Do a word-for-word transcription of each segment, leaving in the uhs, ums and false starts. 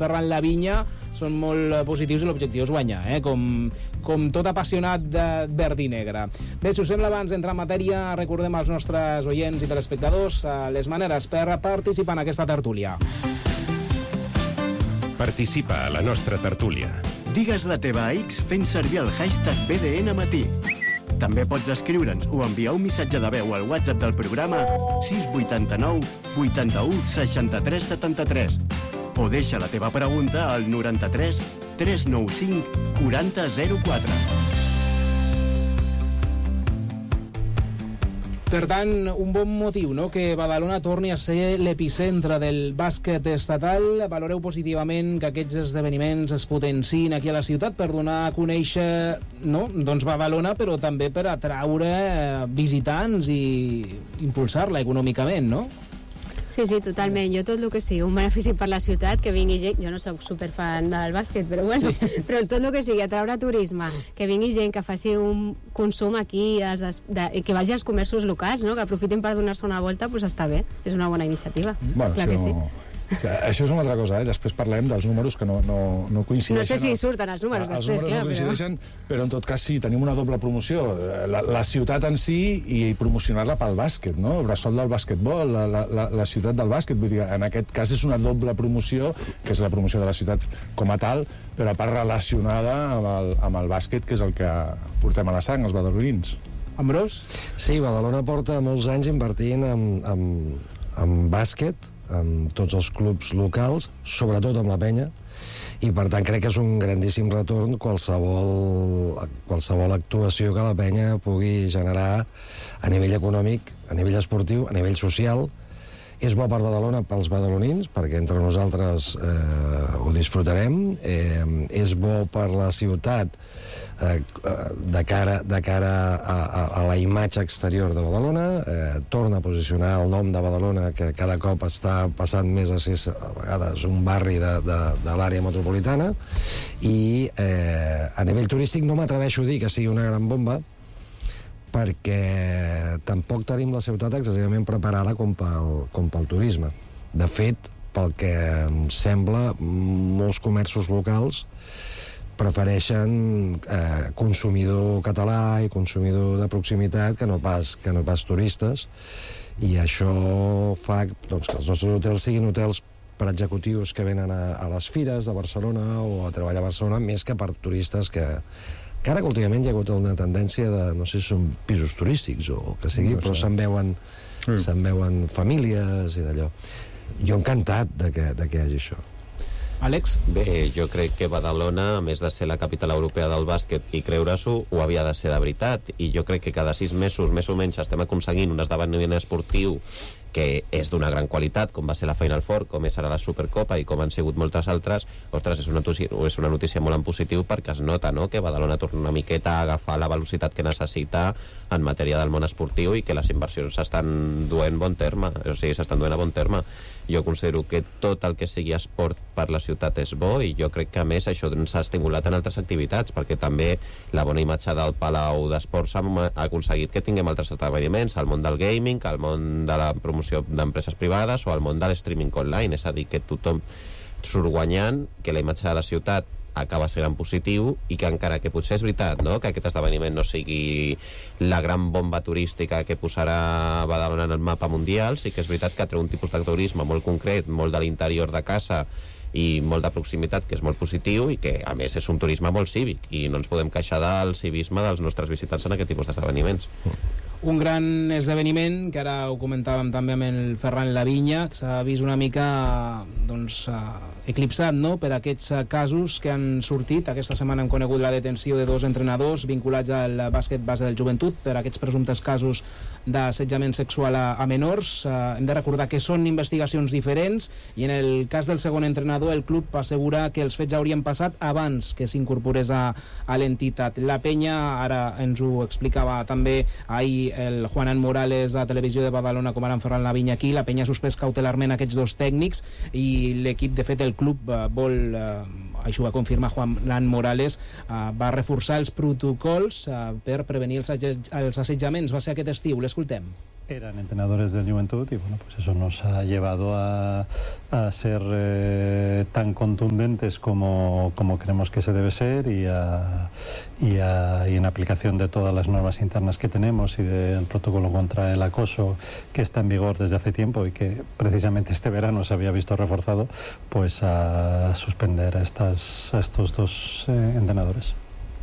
Ferran Lavinya són molt positius i l'objectiu és guanyar, eh? com, com tot apassionat de verd i negre. Bé, si us sembla, abans d'entrar en matèria, recordem als nostres oients i telespectadors les maneres per participar en aquesta tertúlia. Participa a la nostra tertúlia. Digues la teva a X fent servir el hashtag B D N Matí. També pots escriure'ns o enviar un missatge de veu al WhatsApp del programa sis vuit nou vuitanta-u seixanta-tres setanta-tres o deixa la teva pregunta al noranta-tres tres nou cinc quaranta zero quatre. Per tant, un bon motiu, no?, que Badalona torni a ser l'epicentre del bàsquet estatal. Valoreu positivament que aquests esdeveniments es potenciïn aquí a la ciutat per donar a conèixer, no?, doncs Badalona, però també per atraure visitants i impulsar-la econòmicament, no? Sí, sí, totalment. Jo tot el que sigui un benefici per la ciutat, que vingui gent... Jo no soc superfan del bàsquet, però bueno, sí. Però tot el que sigui atraure turisme, que vingui gent que faci un consum aquí, els, de, que vagi als comerços locals, no?, que aprofitin per donar-se una volta, doncs està bé. És una bona iniciativa. Bueno, clar això... que sí. O sigui, això és una altra cosa, eh? Després parlem dels números que no, no, no coincideixen. No sé si surten els números els després, números clar, no coincideixen, però... però en tot cas sí, tenim una doble promoció. La, la ciutat en si i promocionar-la pel bàsquet, no? Bressol del bàsquetbol, la, la, la ciutat del bàsquet. Vull dir, en aquest cas és una doble promoció, que és la promoció de la ciutat com a tal, però a part relacionada amb el, amb el bàsquet, que és el que portem a la sang, els badalonins. Ambrós? Sí, Badalona porta molts anys invertint en, en, en bàsquet, amb tots els clubs locals, sobretot amb la penya, i per tant crec que és un grandíssim retorn qualsevol, qualsevol actuació que la penya pugui generar a nivell econòmic, a nivell esportiu, a nivell social. És bo per Badalona, pels badalonins, perquè entre nosaltres eh, ho disfrutarem. Eh, és bo per la ciutat eh, de cara, de cara a, a, a la imatge exterior de Badalona. Eh, torna a posicionar el nom de Badalona, que cada cop està passant més a ser a vegades un barri de, de, de l'àrea metropolitana. I eh, a nivell turístic no m'atreveixo a dir que sigui una gran bomba, perquè tampoc tenim la ciutat excessivament preparada com pel, com pel turisme. De fet, pel que em sembla, molts comerços locals prefereixen eh, consumidor català i consumidor de proximitat que no pas, que no pas turistes, i això fa doncs, que els nostres hotels siguin hotels per executius que venen a, a les fires de Barcelona o a treballar a Barcelona, més que per turistes que... que ara que últimament hi ha hagut una tendència de, no sé si són pisos turístics o el que sigui, no sé, però se'n veuen, mm. se'n veuen famílies i d'allò. Jo encantat de que, de que hi hagi això. Àlex? Bé, jo crec que Badalona, a més de ser la capital europea del bàsquet i creure-s'ho, ho havia de ser de veritat, i jo crec que cada sis mesos, més o menys, estem aconseguint un esdeveniment esportiu que és d'una gran qualitat, com va ser la Final Four, com és ara la Supercopa i com han sigut moltes altres. Ostres, és una, és una notícia molt en positiu, perquè es nota, no?, que Badalona torna una miqueta a agafar la velocitat que necessita en matèria del món esportiu i que les inversions s'estan duent bon terme, o sigui, s'estan duent a bon terme. Jo considero que tot el que sigui esport per la ciutat és bo, i jo crec que a més això ens ha estimulat en altres activitats, perquè també la bona imatge del Palau d'Esports ha aconseguit que tinguem altres esdeveniments al món del gaming, al món de la promoció d'empreses privades o al món de l'streaming online, és a dir, que tothom surt guanyant, que la imatge de la ciutat acaba sent en positiu, i que encara que potser és veritat, no?, que aquest esdeveniment no sigui la gran bomba turística que posarà Badalona en el mapa mundial, sí que és veritat que treu un tipus de turisme molt concret, molt de l'interior de casa i molt de proximitat, que és molt positiu, i que a més és un turisme molt cívic, i no ens podem queixar del civisme dels nostres visitants en aquest tipus d'esdeveniments. Un gran esdeveniment, que ara ho comentàvem també amb el Ferran Lavinya, que s'ha vist una mica doncs, eclipsat, no?, per aquests casos que han sortit. Aquesta setmana hem conegut la detenció de dos entrenadors vinculats al bàsquet base del joventut per aquests presumptes casos d'assetjament sexual a, a menors. Eh, hem de recordar que són investigacions diferents, i en el cas del segon entrenador el club assegura que els fets haurien passat abans que s'incorporés a, a l'entitat. La penya, ara ens ho explicava també ahir el Juanan Morales a Televisió de Badalona, com ara en Ferran Lavinya aquí, la penya ha suspès cautelarment aquests dos tècnics, i l'equip, de fet el club eh, vol, eh, això va confirmar Juanan Morales, eh, va reforçar els protocols eh, per prevenir els, els assetjaments. Va ser aquest estiu, l'escoltem. eran entrenadores del Juventud y bueno, pues eso nos ha llevado a, a ser eh, tan contundentes como, como creemos que se debe ser y, a, y, a, y en aplicación de todas las normas internas que tenemos y del protocolo contra el acoso que está en vigor desde hace tiempo y que precisamente este verano se había visto reforzado, pues a suspender a, estas, a estos dos eh, entrenadores.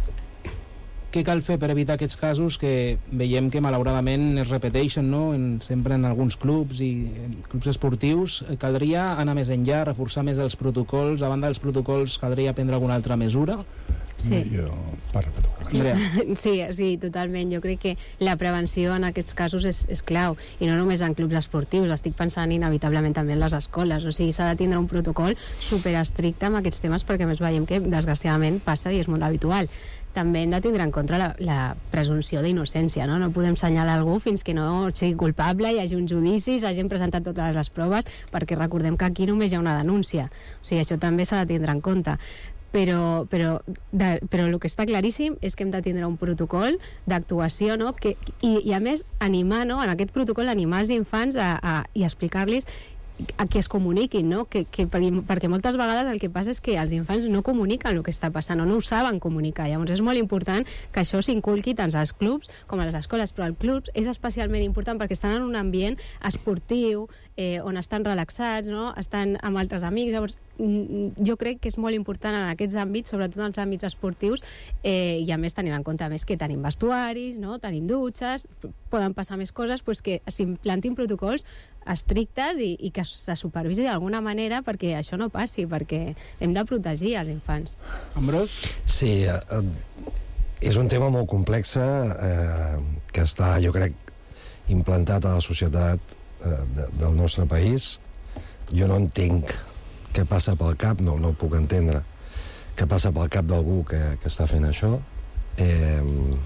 Què cal fer per evitar aquests casos que veiem que malauradament es repeteixen, no? en, sempre en alguns clubs i en clubs esportius? Caldria anar més enllà, reforçar més els protocols? A banda dels protocols, caldria prendre alguna altra mesura? Sí. Jo... Parla, tu. Sí, sí, sí, totalment. Jo crec que la prevenció en aquests casos és, és clau, i no només en clubs esportius, estic pensant inevitablement també en les escoles, o sigui, s'ha de tindre un protocol superestricte amb aquests temes perquè més veiem que desgraciadament passa i és molt habitual. També hem de tindre en compte la, la presumpció d'innocència, no? No podem assenyalar algú fins que no sigui culpable, hi hagi un judici, s'hagin presentat totes les proves, perquè recordem que aquí només hi ha una denúncia. O sigui, això també s'ha de tindre en compte. Però, però, de, però el que està claríssim és que hem de tindre un protocol d'actuació, no? que, i, i a més animar, no? en aquest protocol animar els infants a, a, i explicar-los a que es comuniquin, no? que, que, perquè moltes vegades el que passa és que els infants no comuniquen el que està passant o no ho saben comunicar. Llavors és molt important que això s'inculqui tant als clubs com a les escoles, però als clubs és especialment important perquè estan en un ambient esportiu, eh, on estan relaxats, no? Estan amb altres amics. Llavors jo crec que és molt important en aquests àmbits, sobretot en els àmbits esportius, eh, i a més tenint en compte a més que tenim vestuaris, no? Tenim dutxes, poden passar més coses, doncs que s'implantin protocols estrictes i, i que se supervisi d'alguna manera perquè això no passi, perquè hem de protegir els infants. Ambrós? Sí, eh, és un tema molt complex eh, que està, jo crec, implantat a la societat eh, de, del nostre país. Jo no entenc què passa pel cap, no, no ho puc entendre, què passa pel cap d'algú que, que està fent això. Eh,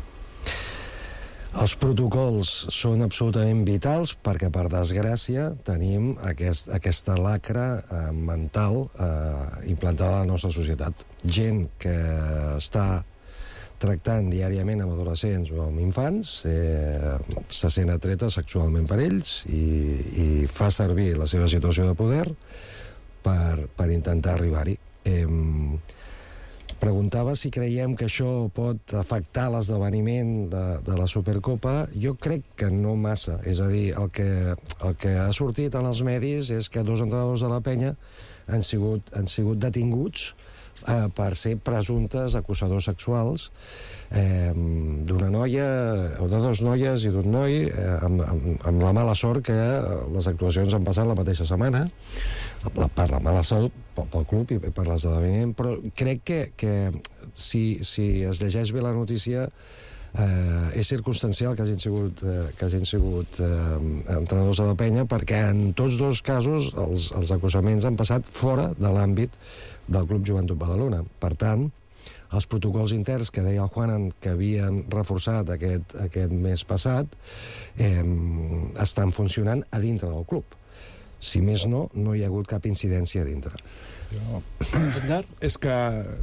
els protocols són absolutament vitals perquè, per desgràcia, tenim aquest, aquesta lacra eh, mental eh, implantada a la nostra societat. Gent que està tractant diàriament amb adolescents o amb infants, eh, se sent atreta sexualment per ells i, i fa servir la seva situació de poder per, per intentar arribar-hi. Eh, preguntava si creiem que això pot afectar l'esdeveniment de, de la Supercopa. Jo crec que no massa. És a dir, el que, el que ha sortit en els medis és que dos entrenadors de la Penya han sigut, han sigut detinguts eh, per ser presumptes acusadors sexuals eh, d'una noia o de dos noies i d'un noi eh, amb, amb, amb la mala sort que les actuacions han passat la mateixa setmana, per la mala sort pel club i per l'esdeveniment, però crec que, que si, si es llegeix bé la notícia eh, és circumstancial que hagin sigut, eh, que hagin sigut eh, entrenadors de la Penya, perquè en tots dos casos els, els acusaments han passat fora de l'àmbit del Club Joventut Badalona. Per tant, els protocols interns que deia el Juanan que havien reforçat aquest, aquest mes passat eh, estan funcionant a dintre del club. Si més no, no hi ha hagut cap incidència a dintre. Jo... És que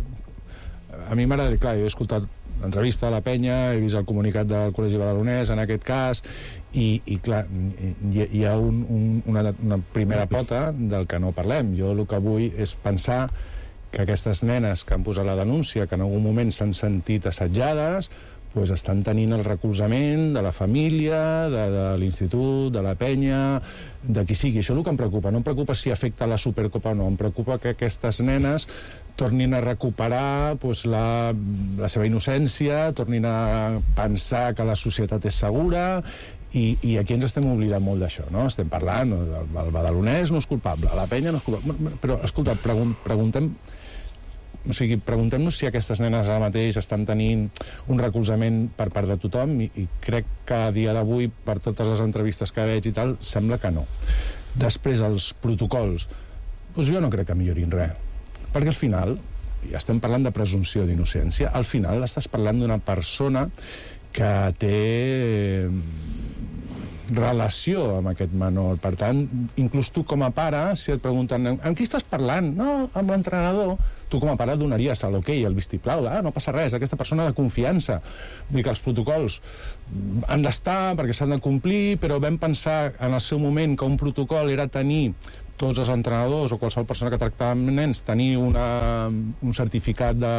a mi m'agrada, clar, jo he escoltat l'entrevista a la Penya, he vist el comunicat del Col·legi Badalonès en aquest cas, i, i clar, hi, hi ha un, un, una, una primera pota del que no parlem. Jo el que vull és pensar que aquestes nenes que han posat la denúncia, que en algun moment s'han sentit assetjades, pues estan tenint el recolzament de la família, de, de l'institut, de la Penya, de qui sigui. Això és el que em preocupa. No em preocupa si afecta la Supercopa o no. Em preocupa que aquestes nenes tornin a recuperar pues, la, la seva innocència, tornin a pensar que la societat és segura, i, i aquí ens estem oblidant molt d'això, no? Estem parlant, el, el badalonès no és culpable, la Penya no és culpable. Però, escolta, pregun preguntem... O sigui, preguntem-nos si aquestes nenes ara mateix estan tenint un recolzament per part de tothom, i, i crec que a dia d'avui, per totes les entrevistes que veig i tal, sembla que no. Després, els protocols, doncs jo no crec que millorin res, perquè al final, i estem parlant de presumpció d'innocència, al final estàs parlant d'una persona que té relació amb aquest menor. Per tant, inclús tu com a pare, si et pregunten amb qui estàs parlant? No, amb l'entrenador. Tu com a pare donaries a l'ok, el vistiplau, ah, no passa res, aquesta persona de confiança. Vull dir que els protocols han d'estar perquè s'han de complir, però vam pensar en el seu moment que un protocol era tenir tots els entrenadors o qualsevol persona que tractava amb nens tenir una, un certificat de...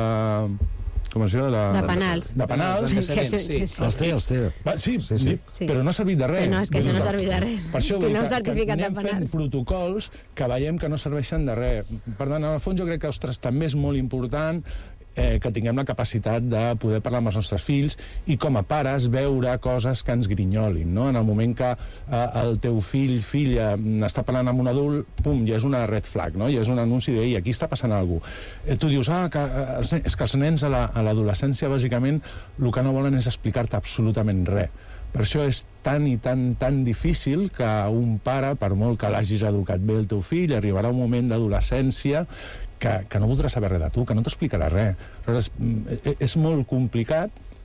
com es diu? De, de penals. De penals. Sí, sí, sí. Els té, els té. Va, sí, Sí, sí. sí, però no ha servit de res. Que no, és que això no ha servit de res. Per això Que vull no dir heu certificat de anem fent penals. protocols que veiem que no serveixen de res. Per tant, en el fons jo crec que, ostres, també és molt important eh, que tinguem la capacitat de poder parlar amb els nostres fills i com a pares veure coses que ens grinyolin, no? En el moment que eh, el teu fill, filla, està parlant amb un adult, pum, ja és una red flag, no? Ja és un anunci de, aquí està passant alguna cosa. Eh, tu dius, ah, que, eh, és que els nens a l'adolescència, la, bàsicament, el que no volen és explicar-te absolutament res. Per això és tan i tan, tan difícil que un pare, per molt que l'hagis educat bé el teu fill, arribarà un moment d'adolescència que, que no voldrà saber res de tu, que no t'explicarà res. Aleshores, és molt complicat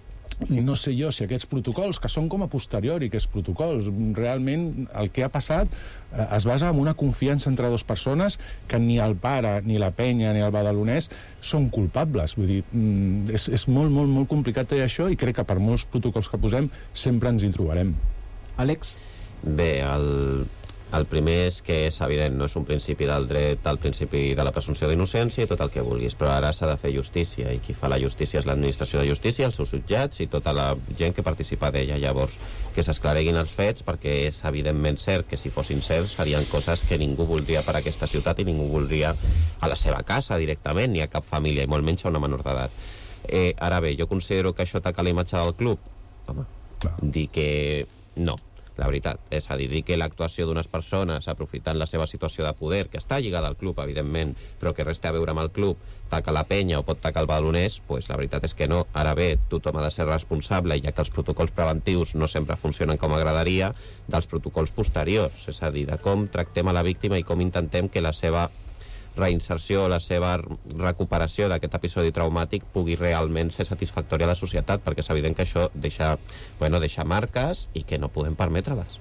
i no sé jo si aquests protocols, que són com a posteriori, aquests protocols, realment el que ha passat eh, es basa en una confiança entre dues persones que ni el pare, ni la penya, ni el badalonès són culpables. Vull dir, és, és molt, molt, molt complicat fer això i crec que per molts protocols que posem sempre ens hi trobarem. Àlex? Bé, el, el primer és que és evident, no és un principi del dret, el principi de la presumpció d'innocència i tot el que vulguis, però ara s'ha de fer justícia i qui fa la justícia és l'administració de justícia, els seus jutjats i tota la gent que participa d'ella. Llavors, que s'esclareguin els fets, perquè és evidentment cert que si fossin certs serien coses que ningú voldria per a aquesta ciutat i ningú voldria a la seva casa directament, ni a cap família, i molt menys a una menor d'edat. Eh, ara bé, jo considero que això ataca la imatge del club. Home, dir que no, la veritat. És a dir, dir que l'actuació d'unes persones aprofitant la seva situació de poder, que està lligada al club, evidentment, però que res té a veure amb el club, taca la penya o pot tacar el badalonès, pues la veritat és que no. Ara bé, tothom ha de ser responsable, ja que els protocols preventius no sempre funcionen com agradaria, dels protocols posteriors, és a dir, de com tractem a la víctima i com intentem que la seva reinserció, la seva recuperació d'aquest episodi traumàtic pugui realment ser satisfactòria a la societat, perquè és evident que això deixa, bueno, deixa marques i que no podem permetre-les.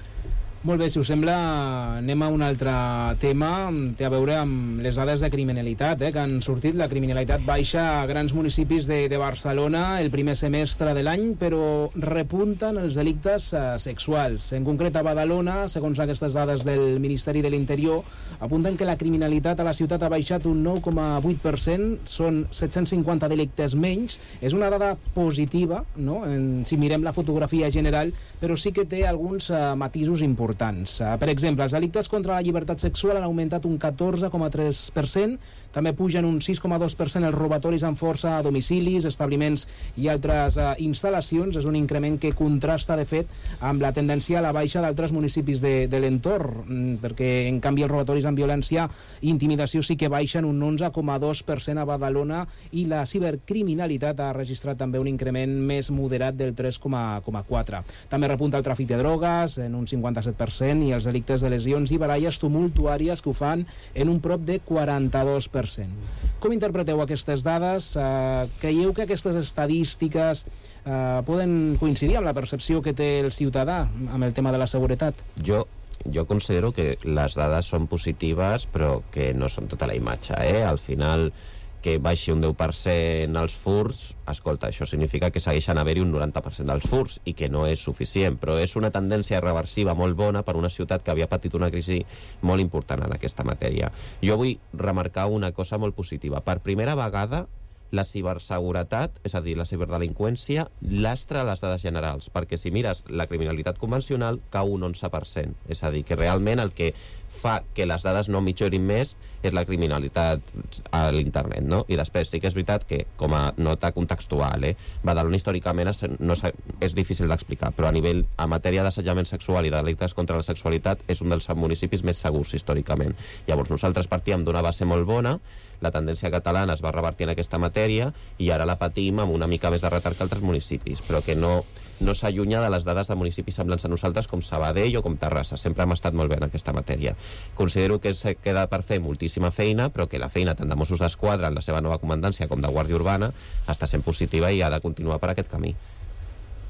Molt bé, si us sembla, anem a un altre tema, té a veure amb les dades de criminalitat, eh, que han sortit. La criminalitat baixa a grans municipis de, de Barcelona el primer semestre de l'any, però repunten els delictes eh, sexuals. En concret, a Badalona, segons aquestes dades del Ministeri de l'Interior, apunten que la criminalitat a la ciutat ha baixat un nou coma vuit per cent, són set-cents cinquanta delictes menys. És una dada positiva, no?, en, si mirem la fotografia general, però sí que té alguns eh, matisos importants. Per exemple, els delictes contra la llibertat sexual han augmentat un catorze coma tres per cent, també pugen un sis coma dos per cent els robatoris amb força a domicilis, establiments i altres uh, instal·lacions. És un increment que contrasta, de fet, amb la tendència a la baixa d'altres municipis de, de l'entorn, perquè, en canvi, els robatoris amb violència i intimidació sí que baixen un onze coma dos per cent a Badalona i la cibercriminalitat ha registrat també un increment més moderat del tres coma quatre. També repunta el tràfic de drogues en un cinquanta-set per cent i els delictes de lesions i baralles tumultuàries, que ho fan en un prop de quaranta-dos per cent. Com interpreteu aquestes dades? Uh, creieu que aquestes estadístiques uh, poden coincidir amb la percepció que té el ciutadà amb el tema de la seguretat? Jo, jo considero que les dades són positives, però que no són tota la imatge, eh? Al final, que baixi un deu per cent els furts, escolta, això significa que segueixen haver-hi un noranta per cent dels furts i que no és suficient, però és una tendència reversiva molt bona per una ciutat que havia patit una crisi molt important en aquesta matèria. Jo vull remarcar una cosa molt positiva. Per primera vegada, la ciberseguretat, és a dir, la ciberdelinqüència, lastra les dades generals, perquè si mires la criminalitat convencional, cau un onze per cent. És a dir, que realment el que fa que les dades no mitjorin més és la criminalitat a l'internet, no? I després sí que és veritat que, com a nota contextual, eh, Badalona històricament és, no, és difícil d'explicar, però a nivell, a matèria d'assetjament sexual i de delictes contra la sexualitat, és un dels municipis més segurs històricament. Llavors nosaltres partíem d'una base molt bona, la tendència catalana es va revertir en aquesta matèria i ara la patim amb una mica més de retard que altres municipis, però que no, no s'allunya de les dades de municipis semblants a nosaltres com Sabadell o com Terrassa. Sempre hem estat molt bé en aquesta matèria. Considero que se queda per fer moltíssima feina, però que la feina tant de Mossos d'Esquadra en la seva nova comandància com de Guàrdia Urbana està sent positiva i ha de continuar per aquest camí.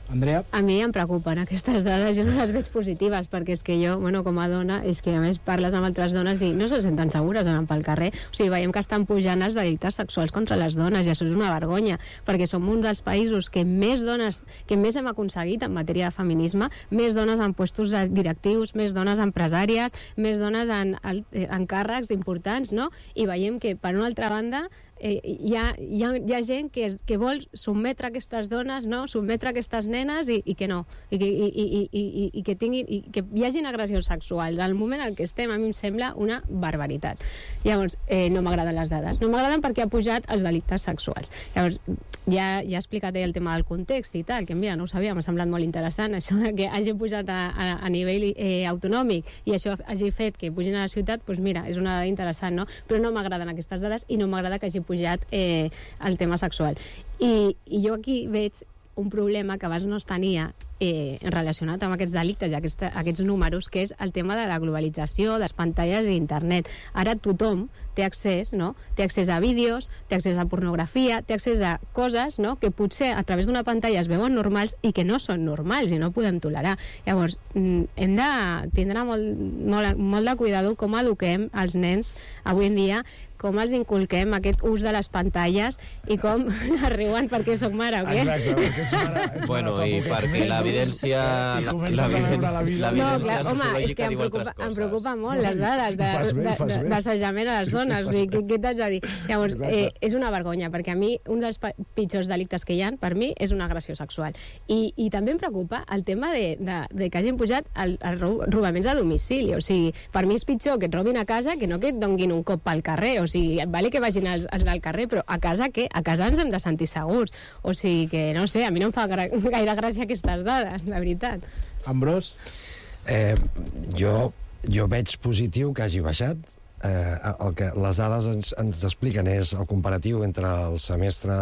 Andrea? A mi em preocupen aquestes dades, jo no les veig positives, perquè és que jo, bueno, com a dona, és que a més parles amb altres dones i no se senten segures anant pel carrer. O sigui, veiem que estan pujant els delictes sexuals contra les dones, i això és una vergonya, perquè som un dels països que més dones, que més hem aconseguit en matèria de feminisme, més dones en puestos directius, més dones empresàries, més dones en, en càrrecs importants, no? I veiem que, per una altra banda, Eh, hi, ha, hi, ha, hi ha gent que, es, que vol sotmetre aquestes dones, no? Sotmetre aquestes nenes i, i que no, i que, i, i, i, i, i que, tinguin, i que hi hagin agressions sexuals. Al moment en què estem, a mi em sembla una barbaritat. Llavors, eh, no m'agraden les dades. No m'agraden perquè ha pujat els delictes sexuals. Llavors, ja, ja he explicat el tema del context i tal, que mira, no ho sabia, m'ha semblat molt interessant, això de que hagi pujat a, a, a nivell eh, autonòmic i això hagi fet que pugin a la ciutat, doncs mira, és una dada interessant, no? Però no m'agraden aquestes dades i no m'agrada que hagi pujat eh, el tema sexual. I, I jo aquí veig un problema que abans no es tenia eh, relacionat amb aquests delictes i aquesta, aquests números, que és el tema de la globalització, les pantalles i internet. Ara tothom té accés, no? Té accés a vídeos, té accés a pornografia, té accés a coses, no?, que potser a través d'una pantalla es veuen normals i que no són normals i no podem tolerar. Llavors, hem de tindre molt, molt, molt de cuidado com eduquem els nens avui en dia, com els inculquem aquest ús de les pantalles i com riuen perquè soc mare, o què? Exacte, perquè ets mare, ets bueno, mare i perquè l'evidència i comences a veure la vida. No, clar, home, és que em preocupa, em preocupa molt les dades d'assajament a les dones. O sigui, què, què t'haig de dir? Llavors, eh, és una vergonya, perquè a mi un dels pitjors delictes que hi ha, per mi, és una agressió sexual. I, i també em preocupa el tema de, de, de que hagin pujat els robaments a domicili. O sigui, per mi és pitjor que et robin a casa que no que et donguin un cop pel carrer. O sigui, vale que vagin els, els del carrer, però a casa què? A casa ens hem de sentir segurs. O sigui que, no sé, a mi no em fa gaire gràcia aquestes dades, la veritat. Ambrós? Eh, jo, jo veig positiu que hagi baixat. Eh, el que les dades ens, ens expliquen és el comparatiu entre el semestre,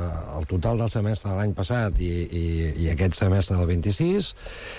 el total del semestre de l'any passat i, i, i aquest semestre del vint-i-sis.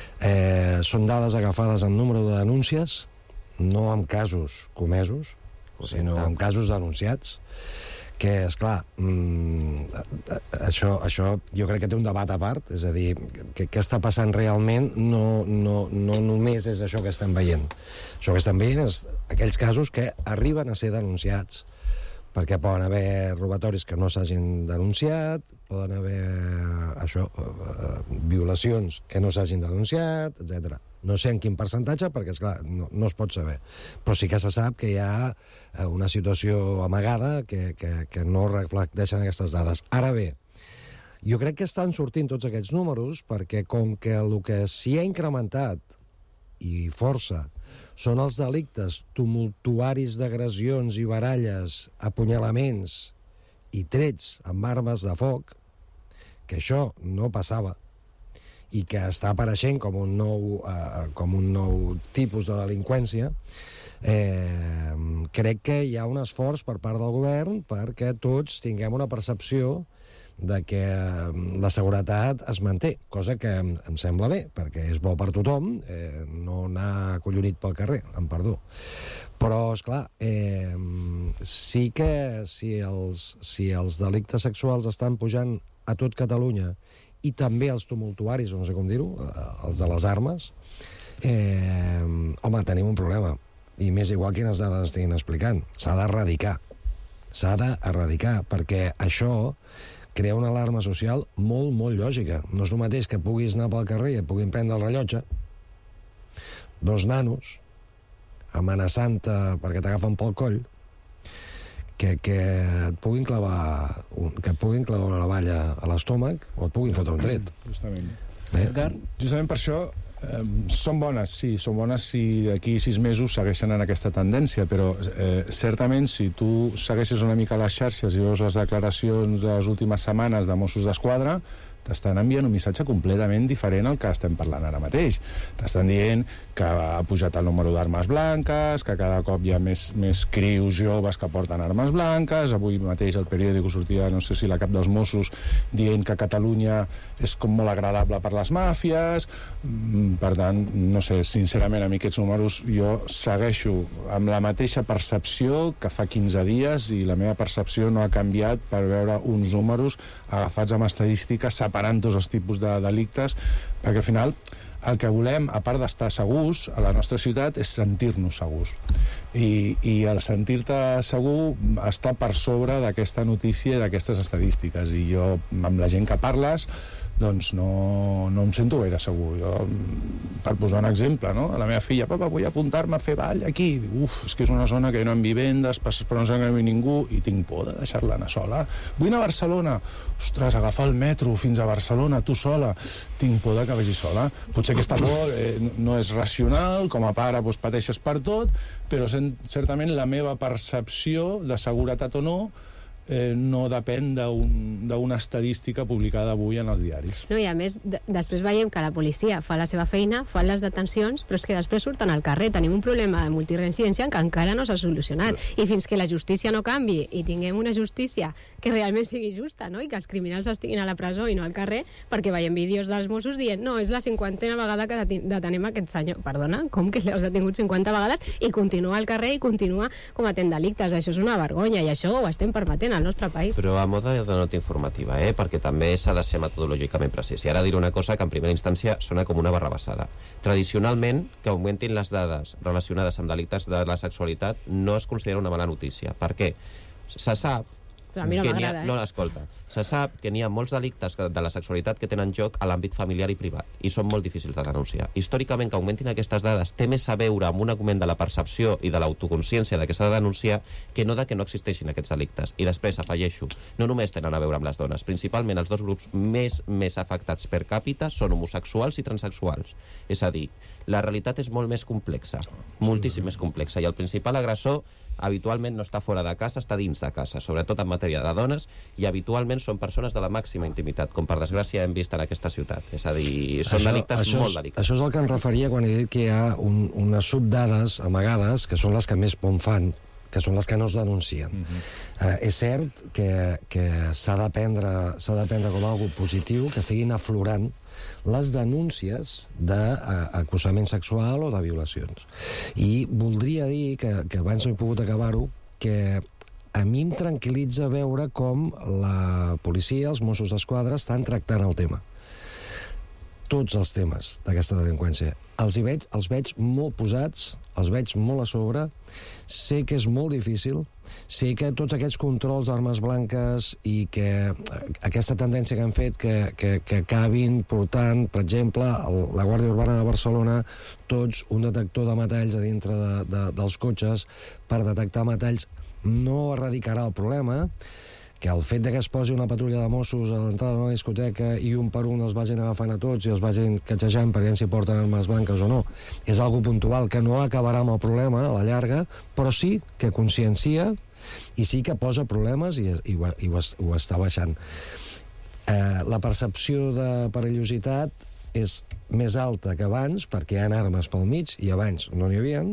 Eh, són dades agafades en número de denúncies, no en casos comesos, sinó en casos denunciats, que, esclar, mmm, això, això jo crec que té un debat a part, és a dir, què està passant realment no, no, no només és això que estem veient. Això que estem veient és aquells casos que arriben a ser denunciats, perquè poden haver robatoris que no s'hagin denunciat, poden haver això, violacions que no s'hagin denunciat, etcètera. No sé en quin percentatge, perquè, esclar, no, no es pot saber. Però sí que se sap que hi ha una situació amagada que, que, que no reflecteixen aquestes dades. Ara bé, jo crec que estan sortint tots aquests números perquè com que el que s'hi ha incrementat, i força, són els delictes tumultuaris d'agressions i baralles, apunyalaments i trets amb armes de foc, que això no passava, i que està apareixent com un nou, eh, com un nou tipus de delinqüència, eh, crec que hi ha un esforç per part del govern perquè tots tinguem una percepció de que la seguretat es manté, cosa que em, em sembla bé, perquè és bo per tothom, eh, no anar acollonit pel carrer, em perdó. Però, esclar, eh, sí que si els, si els delictes sexuals estan pujant a tot Catalunya i també els tumultuaris, no sé com dir-ho, els de les armes, eh, home, tenim un problema. I m'és igual quines dades estiguin explicant. S'ha d'erradicar. S'ha d'erradicar, perquè això crea una alarma social molt, molt lògica. No és el mateix que puguis anar pel carrer i et puguin prendre el rellotge, dos nanos, amenaçant-te perquè t'agafen pel coll, que, que et puguin clavar un, que et puguin clavar una navalla a l'estómac o et puguin fotre un tret. Justament. Bé? Justament per això eh, són bones, sí, són bones si d'aquí sis mesos segueixen en aquesta tendència, però eh, certament si tu segueixes una mica les xarxes i veus les declaracions de les últimes setmanes de Mossos d'Esquadra, t'estan enviant un missatge completament diferent al que estem parlant ara mateix. T'estan dient que ha pujat el número d'armes blanques, que cada cop hi ha més, més crius joves que porten armes blanques. Avui mateix el periòdic sortia, no sé si la cap dels Mossos, dient que Catalunya és com molt agradable per les màfies. Per tant, no sé, sincerament, a mi aquests números jo segueixo amb la mateixa percepció que fa quinze dies i la meva percepció no ha canviat per veure uns números agafats amb estadístiques separats separant tots els tipus de delictes, perquè al final el que volem, a part d'estar segurs a la nostra ciutat, és sentir-nos segurs. I, i el sentir-te segur està per sobre d'aquesta notícia i d'aquestes estadístiques. I jo, amb la gent que parles, doncs no, no em sento gaire segur. Jo, per posar un exemple, no? A la meva filla, papa, vull apuntar-me a fer ball aquí. Dic, uf, és que és una zona que no hi ha vivendes, passes per no sé que no hi ha ningú, i tinc por de deixar-la anar sola. Vull anar a Barcelona. Ostres, agafar el metro fins a Barcelona, tu sola. Tinc por de que vagi sola. Potser aquesta por eh, no és racional, com a pare doncs, pateixes per tot, però certament la meva percepció de seguretat o no Eh, no depèn d'una un, estadística publicada avui en els diaris. No, i a més, de, després veiem que la policia fa la seva feina, fa les detencions, però és que després surten al carrer. Tenim un problema de multireincidència que encara no s'ha solucionat. I fins que la justícia no canvi i tinguem una justícia que realment sigui justa, no? I que els criminals estiguin a la presó i no al carrer, perquè veiem vídeos dels Mossos dient no, és la cinquantena vegada que detenem aquest senyor. Perdona, com que l'has detingut cinquanta vegades i continua al carrer i continua cometent delictes? Això és una vergonya i això ho estem permetent al nostre país. Però a moda de nota informativa, eh? Perquè també s'ha de ser metodològicament precís. I ara diré una cosa que en primera instància sona com una barrabassada. Tradicionalment, que augmentin les dades relacionades amb delictes de la sexualitat no es considera una mala notícia. Per què? Se sap Però a mi no que m'agrada, ha, eh? no, escolta, se sap que n'hi ha molts delictes de la sexualitat que tenen lloc a l'àmbit familiar i privat i són molt difícils de denunciar. Històricament, que augmentin aquestes dades té més a veure amb un augment de la percepció i de l'autoconsciència de que s'ha de denunciar que no de que no existeixin aquests delictes. I després, afegeixo, no només tenen a veure amb les dones, principalment els dos grups més, més afectats per càpita són homosexuals i transexuals. És a dir, la realitat és molt més complexa, moltíssim més complexa, i el principal agressor habitualment no està fora de casa, està dins de casa, sobretot en matèria de dones, i habitualment són persones de la màxima intimitat, com per desgràcia hem vist en aquesta ciutat. És a dir, són això, delictes això molt és, delicats. Això és el que em referia quan he dit que hi ha un, unes subdades amagades, que són les que més por fan, que són les que no es denuncien. Uh-huh. eh, és cert que, que s'ha de prendre, s'ha de prendre com a algo positiu, que estiguin aflorant les denúncies d'acusament sexual o de violacions. I voldria dir, que, que abans no he pogut acabar-ho, que a mi em tranquil·litza veure com la policia, els Mossos d'Esquadra, estan tractant el tema. Tots els temes d'aquesta delinqüència. Els hi veig, els veig molt posats, els veig molt a sobre, sé que és molt difícil, sé que tots aquests controls d'armes blanques i que aquesta tendència que han fet que, que, que acabin portant, per exemple, el, la Guàrdia Urbana de Barcelona, tots un detector de metalls a dintre de, de, dels cotxes per detectar metalls, no erradicarà el problema, que el fet de que es posi una patrulla de Mossos a l'entrada d'una discoteca i un per un els vagin agafant a tots i els vagin catxejant per si porten armes blanques o no, és algo puntual que no acabarà amb el problema a la llarga, però sí que consciencia i sí que posa problemes i, i, ho, i ho, ho està baixant. Eh, la percepció de perillositat és més alta que abans perquè hi ha armes pel mig i abans no n'hi havia,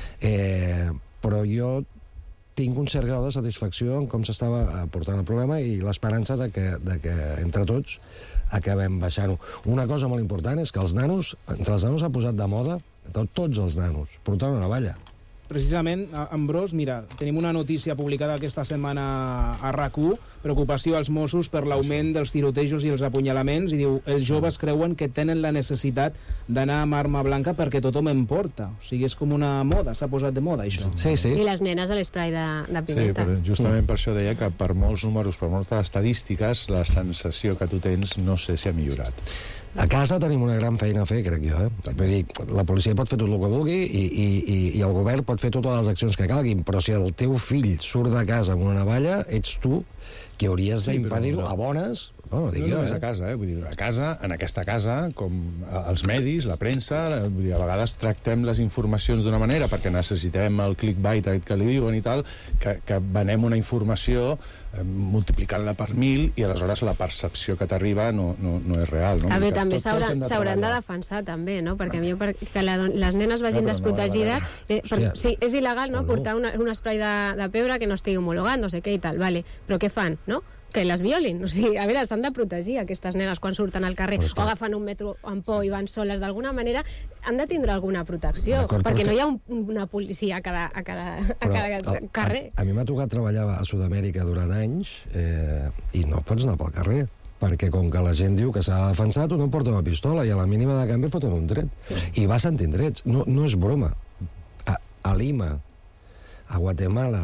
eh, però jo tinc un cert grau de satisfacció en com s'estava portant el problema i l'esperança de que, de que entre tots acabem baixant-ho. Una cosa molt important és que els nanos, entre els nanos s'ha posat de moda, tots els nanos, portar una navalla. Precisament, Ambrós, mira, tenim una notícia publicada aquesta setmana a RAC u, preocupació als Mossos per l'augment dels tirotejos i els apunyalaments, i diu, els joves creuen que tenen la necessitat d'anar amb arma blanca perquè tothom en porta. O sigui, és com una moda, s'ha posat de moda, això. Sí, sí. I les nenes a l'esprai de, de pimenta. Sí, però justament per això deia que per molts números, per moltes estadístiques, la sensació que tu tens no sé si ha millorat. A casa tenim una gran feina a fer, crec jo. Eh? Vull dir, la policia pot fer tot el que vulgui i, i, i, i el govern pot fer totes les accions que calguin, però si el teu fill surt de casa amb una navalla, ets tu que hauries sí, d'impedir-ho a bones. No, no dic no, jo, no és eh? a casa, eh? Vull dir, a casa, en aquesta casa, com els medis, la premsa, vull dir, a vegades tractem les informacions d'una manera perquè necessitem el clickbait aquest que li diuen i tal, que, que venem una informació eh, multiplicant-la per mil i aleshores la percepció que t'arriba no, no, no és real. No? A veure, Que també tot- tots hem s'hauran de, treballar. de defensar, també, no? Perquè a mi, per, que la, les nenes vagin No, però no, desprotegides... no, Eh, per, Hòstia. sí, és il·legal, no? O no. Portar una, un spray de, de pebre que no estigui homologat, no sé què i tal, vale. Però què fan, no? Que les violin. O sigui, a veure, s'han de protegir aquestes nenes quan surten al carrer Però és o que- agafen un metro amb por i van soles. D'alguna manera han de tindre alguna protecció, D'acord, però perquè és no que- hi ha un, una policia a cada, a cada, a Però cada el- carrer. A, a mi m'ha tocat treballar a Sud-amèrica durant anys eh, i no pots anar pel carrer. perquè com que la gent diu que s'ha defensat, no porta una pistola i a la mínima de canvi foten un tret. Sí. I va sentint trets. No, no és broma. A, a Lima, a Guatemala,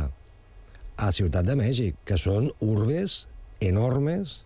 a Ciutat de Mèxic, que són urbes enormes,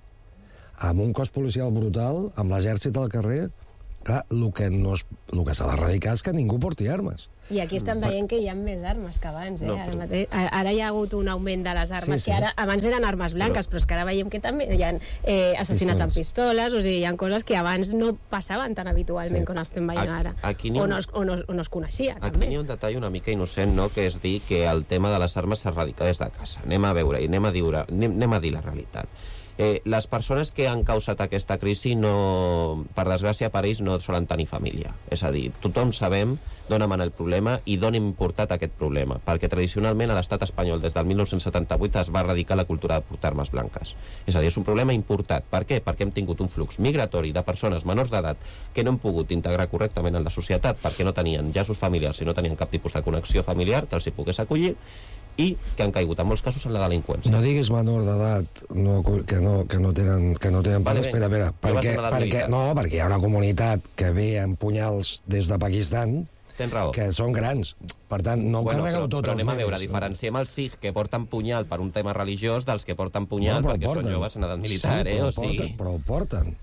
amb un cos policial brutal, amb l'exèrcit al carrer. Clar, el que, no es, el que s'ha d'erradicar és que ningú porti armes. I aquí estan veient que hi ha més armes que abans, eh? No, però... ara, mateix, ara hi ha hagut un augment de les armes, sí, sí. que ara abans eren armes blanques, però, però és que ara veiem que també hi ha eh, assassinats pistoles. Amb pistoles, o sigui, hi ha coses que abans no passaven tan habitualment sí. com estem veient ara, aquí, aquí o, no es, o, no, o no es coneixia. Aquí també. Hi ha un detall una mica innocent, no?, que és dir que el tema de les armes s'erradica des de casa. Anem a veure i anem a dir, anem, anem a dir la realitat. Eh, les persones que han causat aquesta crisi, no, per desgràcia, per ells no solen tenir família. És a dir, tothom sabem d'on emana el problema i d'on hem portat aquest problema, perquè tradicionalment a l'estat espanyol des del mil nou-cents setanta-vuit es va erradicar la cultura de portar armes blanques. És a dir, és un problema importat. Per què? Perquè hem tingut un flux migratori de persones menors d'edat que no han pogut integrar correctament en la societat perquè no tenien llaços familiars i no tenien cap tipus de connexió familiar que els hi pogués acollir, i que han caigut en molts casos en la delinqüència. No diguis menor d'edat no, que, no, que no tenen, que no tenen vale, espera, espera, perquè, perquè, no, perquè hi ha una comunitat que ve amb punyals des de Pakistan que són grans. Per tant, no bueno, encarregueu tot però els anem a veure, nenes, diferenciem no? els Sikh que porten punyal per un tema religiós dels que porten punyal no, perquè porten. Són joves en edat militar, sí, eh? O sigui... porten, però ho porten.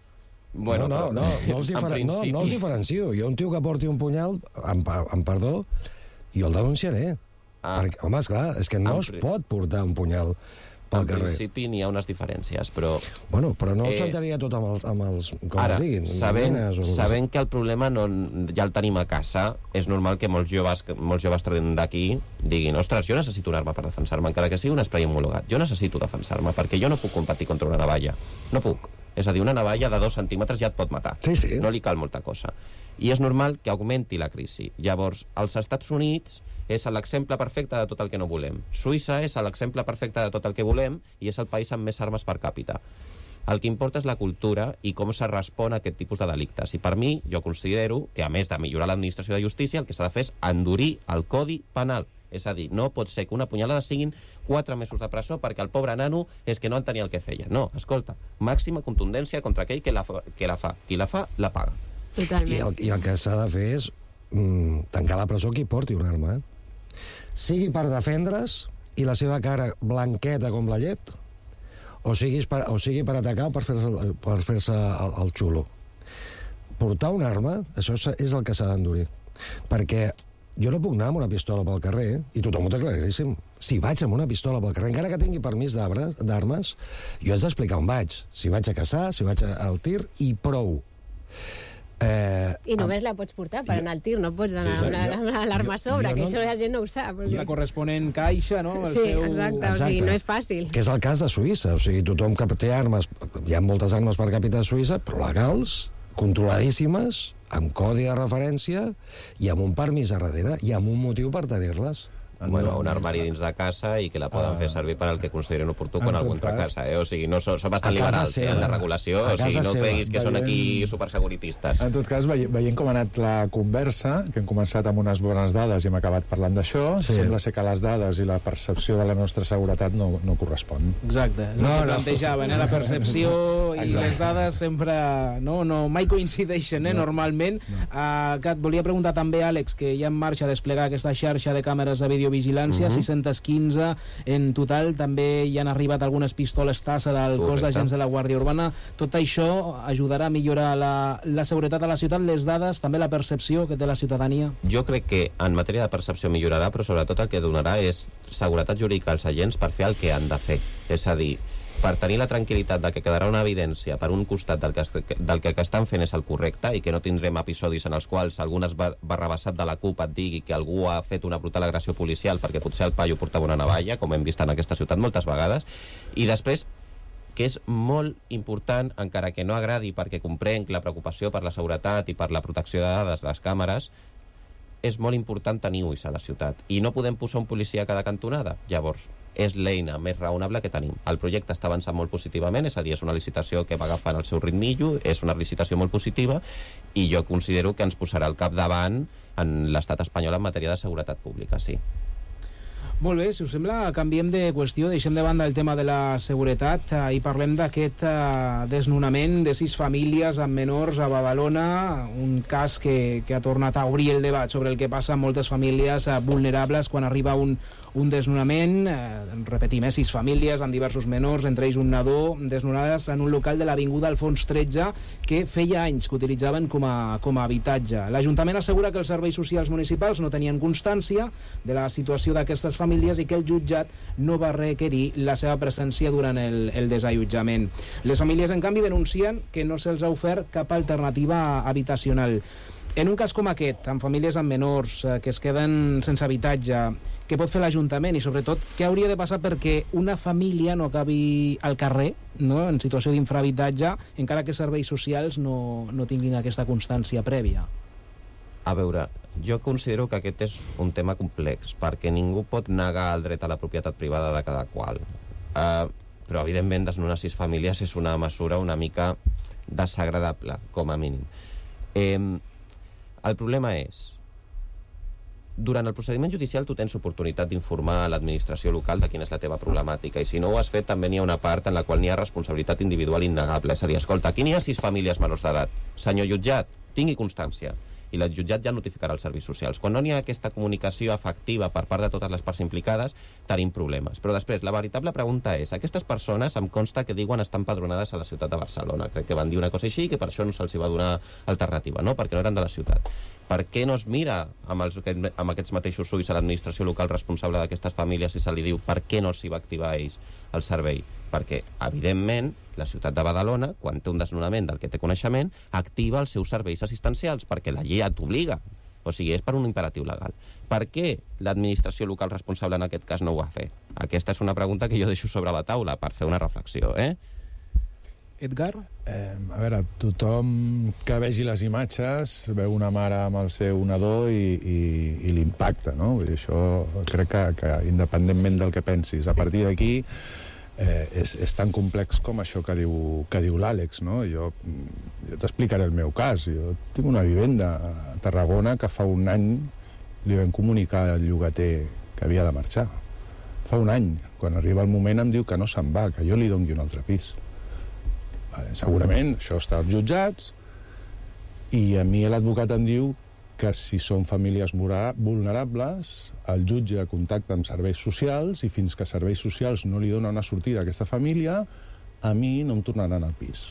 Bueno, no, no, no, no, els diferen... no, no els diferencio. Jo un tio que porti un punyal, amb, amb perdó, jo el denunciaré. Ah. Perquè, home, esclar, és que no en es pot portar un punyal pel carrer. En principi n'hi ha unes diferències, però... Bueno, però no eh, s'entraria tot amb els, amb els com ara, es diguin. Sabent, sabent que el problema no, ja el tenim a casa, és normal que molts joves, molts joves d'aquí diguin, ostres, jo necessito una arma per defensar-me, encara que sigui un spray homologat. Jo necessito defensar-me, perquè jo no puc competir contra una navalla. No puc. És a dir, una navalla de dos centímetres ja et pot matar. Sí, sí. No li cal molta cosa. I és normal que augmenti la crisi. Llavors, als Estats Units és l'exemple perfecte de tot el que no volem. Suïssa és l'exemple perfecte de tot el que volem i és el país amb més armes per càpita. El que importa és la cultura i com se respon a aquest tipus de delictes. I per mi, jo considero que, a més de millorar l'administració de justícia, el que s'ha de fer és endurir el codi penal. És a dir, no pot ser que una punyalada siguin quatre mesos de presó perquè el pobre nano és que no entenia el que feia. No, escolta, màxima contundència contra aquell que la fa. Que la fa. Qui la fa, la paga. Totalment. I el, i el que s'ha de fer és mm, tancar la presó qui porti una arma, eh? Sigui per defendre's i la seva cara blanqueta com la llet, o, siguis per, o sigui per atacar o per fer-se per fer-se el, el xulo. Portar una arma, això és el que s'ha d'endurir. Perquè jo no puc anar amb una pistola pel carrer, eh? I tothom ho té claríssim. Si vaig amb una pistola pel carrer, encara que tingui permís d'armes, jo haig d'explicar on vaig. Si vaig a caçar, si vaig al tir, i prou. Eh, I només amb... la pots portar per anar al tir, no pots anar amb l'arma a sobre, jo, jo que no... això la gent no ho sap. I la corresponent caixa, no? El sí, seu... exacte, exacte, o sigui, no és fàcil. Que és el cas de Suïssa, o sigui, tothom que té armes, hi ha moltes armes per càpita a Suïssa, però legals, controladíssimes, amb codi de referència i amb un permís a darrere i amb un motiu per tenir-les. Bueno, un armari dins de casa i que la poden ah. fer servir per al que consideren oportú quan algú entra a casa, eh? O sigui, no són, són bastant liberals eh, en la regulació, o sigui, no creguis que són aquí superseguritistes. En tot cas, veient com ha anat la conversa, que hem començat amb unes bones dades i hem acabat parlant d'això, sí. Sembla ser que les dades i la percepció de la nostra seguretat no, no correspon. Exacte, és no, el que no. plantejaven, eh? La percepció i Exacte. Les dades sempre no, no, mai coincideixen, eh? No. Normalment. No. Uh, que et volia preguntar també, Àlex, que hi ha en marxa a desplegar aquesta xarxa de càmeres de vídeo vigilància, uh-huh. sis-cents quinze en total, també hi han arribat algunes pistoles tassa del cos d'agents de la Guàrdia Urbana. Tot això ajudarà a millorar la, la seguretat a la ciutat, les dades, també la percepció que té la ciutadania? Jo crec que en matèria de percepció millorarà, però sobretot el que donarà és seguretat jurídica als agents per fer el que han de fer. És a dir, per tenir la tranquil·litat de que quedarà una evidència per un costat del que, del que, que estan fent és el correcte i que no tindrem episodis en els quals algun barrabassat de la CUP et digui que algú ha fet una brutal agressió policial perquè potser el paio portava una navalla, com hem vist en aquesta ciutat moltes vegades, i després que és molt important, encara que no agradi perquè comprenc la preocupació per la seguretat i per la protecció de dades de les càmeres, és molt important tenir ulls a la ciutat i no podem posar un policia a cada cantonada. Llavors, és l'eina més raonable que tenim. El projecte està avançant molt positivament, és a dir, és una licitació que va agafant el seu ritmillo, és una licitació molt positiva i jo considero que ens posarà al capdavant en l'estat espanyol en matèria de seguretat pública, sí. Molt bé, si us sembla, canviem de qüestió, deixem de banda el tema de la seguretat eh, i parlem d'aquest eh, desnonament de sis famílies amb menors a Badalona, un cas que, que ha tornat a obrir el debat sobre el que passa amb moltes famílies eh, vulnerables quan arriba un, un desnonament, eh, repetim, eh, sis famílies amb diversos menors, entre ells un nadó, desnonades en un local de l'avinguda Alfons tretze que feia anys que utilitzaven com a, com a habitatge. L'Ajuntament assegura que els serveis socials municipals no tenien constància de la situació d'aquestes famílies i que el jutjat no va requerir la seva presència durant el, el desallotjament. Les famílies, en canvi, denuncien que no se'ls ha ofert cap alternativa habitacional. En un cas com aquest, amb famílies amb menors eh, que es queden sense habitatge, què pot fer l'Ajuntament i, sobretot, què hauria de passar perquè una família no acabi al carrer, no?, en situació d'infrahabitatge, encara que serveis socials no, no tinguin aquesta constància prèvia? A veure, jo considero que aquest és un tema complex, perquè ningú pot negar el dret a la propietat privada de cada qual. Uh, però, evidentment, desnonar sis famílies és una mesura una mica desagradable, com a mínim. Eh, el problema és, durant el procediment judicial tu tens oportunitat d'informar a l'administració local de quina és la teva problemàtica, i si no ho has fet també n'hi ha una part en la qual n'hi ha responsabilitat individual innegable. És a dir, escolta, aquí n'hi ha sis famílies menors d'edat. Senyor jutjat, tingui constància. I el jutjat ja notificarà els serveis socials. Quan no n'hi ha aquesta comunicació efectiva per part de totes les parts implicades, tenim problemes. Però després, la veritable pregunta és, aquestes persones em consta que diuen estar empadronades a la ciutat de Barcelona. Crec que van dir una cosa així i que per això no se'ls va donar alternativa, no? Perquè no eren de la ciutat. Per què no es mira amb, els, amb aquests mateixos ulls a l'administració local responsable d'aquestes famílies i se li diu per què no s'hi va activar a ells el servei? Perquè, evidentment, la ciutat de Badalona, quan té un desnonament del que té coneixement, activa els seus serveis assistencials, perquè la llei t'obliga. O sigui, és per un imperatiu legal. Per què l'administració local responsable en aquest cas no ho va fer? Aquesta és una pregunta que jo deixo sobre la taula per fer una reflexió, eh? Edgar? Eh, a veure, tothom que vegi les imatges veu una mare amb el seu nadó i, i, i l'impacte, no? Vull dir, això crec que, que independentment del que pensis, a partir d'aquí eh, és, és tan complex com això que diu, que diu l'Àlex, no? Jo, jo t'explicaré el meu cas. Jo tinc una vivenda a Tarragona que fa un any li vam comunicar al llogater que havia de marxar. Fa un any, quan arriba el moment, em diu que no se'n va, que jo li doni un altre pis. Vale, segurament això està als jutjats i a mi l'advocat em diu que si són famílies vulnerables el jutge contacta amb serveis socials i fins que serveis socials no li dona una sortida a aquesta família a mi no em tornaran al pis.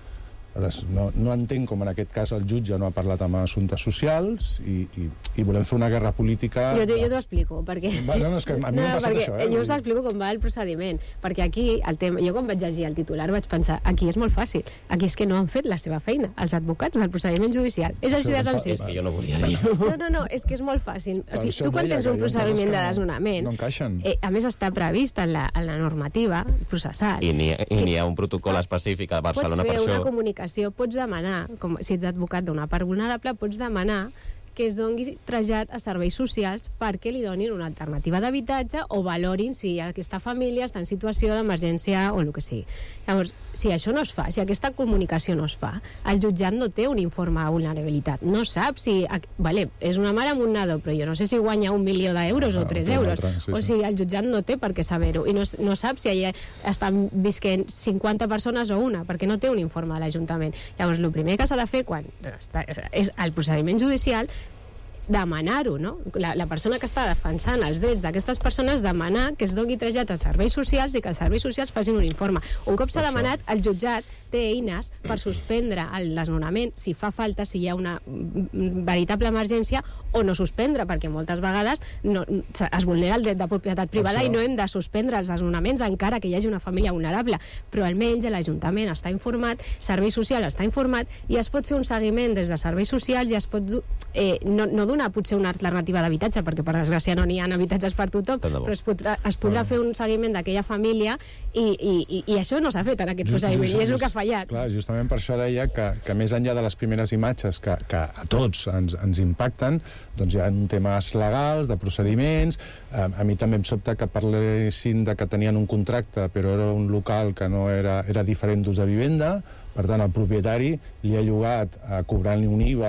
No, no entenc com en aquest cas el jutge no ha parlat amb assumptes socials i, i, i volem fer una guerra política... Jo, jo t'ho explico, perquè... No, no, és que a mi no, m'ha passat això, eh? Jo us explico com va el procediment, perquè aquí, el tema, jo quan vaig llegir el titular vaig pensar, aquí és molt fàcil, aquí és que no han fet la seva feina, els advocats del procediment judicial. És així de senzill. És que jo no volia dir. No, no, no, és que és molt fàcil. O sigui, tu quan tens un procediment de desnonament, no encaixen. Eh, a més està previst en la, en la normativa processal. I n'hi ha, ha un protocol específic a Barcelona per això. Pots fer una comunicació, pots demanar, com si ets advocat d'una part vulnerable, pots demanar que es doni trasllat a serveis socials perquè li donin una alternativa d'habitatge o valorin si aquesta família està en situació d'emergència o el que sigui. Llavors, si això no es fa, si aquesta comunicació no es fa, el jutjat no té un informe de vulnerabilitat. No sap si... Vale, és una mare amb un nadó, però jo no sé si guanya un milió d'euros o tres euros. Sí, o sigui, el jutjat no té per què saber-ho. I no, no sap si allà estan visquent cinquanta persones o una, perquè no té un informe de l'Ajuntament. Llavors, el primer que s'ha de fer quan està, és el procediment judicial, demanar-ho, no? La, la persona que està defensant els drets d'aquestes persones demanar que es doni trasllat als serveis socials i que els serveis socials facin un informe. Un cop s'ha demanat, el jutjat té eines per suspendre el desnonament si fa falta, si hi ha una veritable emergència, o no suspendre, perquè moltes vegades no, es vulnera el dret de propietat privada i no hem de suspendre els desnonaments encara que hi hagi una família vulnerable, però almenys l'Ajuntament està informat, Serveis Socials està informat i es pot fer un seguiment des de Serveis Socials i es pot eh, no, no donar potser una alternativa d'habitatge, perquè per desgràcia no n'hi ha habitatges per tothom, però es podrà, es podrà fer un seguiment d'aquella família i, i, i, i això no s'ha fet en aquest just, procediment just, i és el que ha fallat. Clar, justament per això deia que, que més enllà de les primeres imatges que, que a tots ens, ens impacten, doncs hi ha temes legals, de procediments. A, a mi també em sobta que parlessin de que tenien un contracte però era un local que no era, era diferent d'ús de vivenda, per tant el propietari li ha llogat eh, cobrant-li un I V A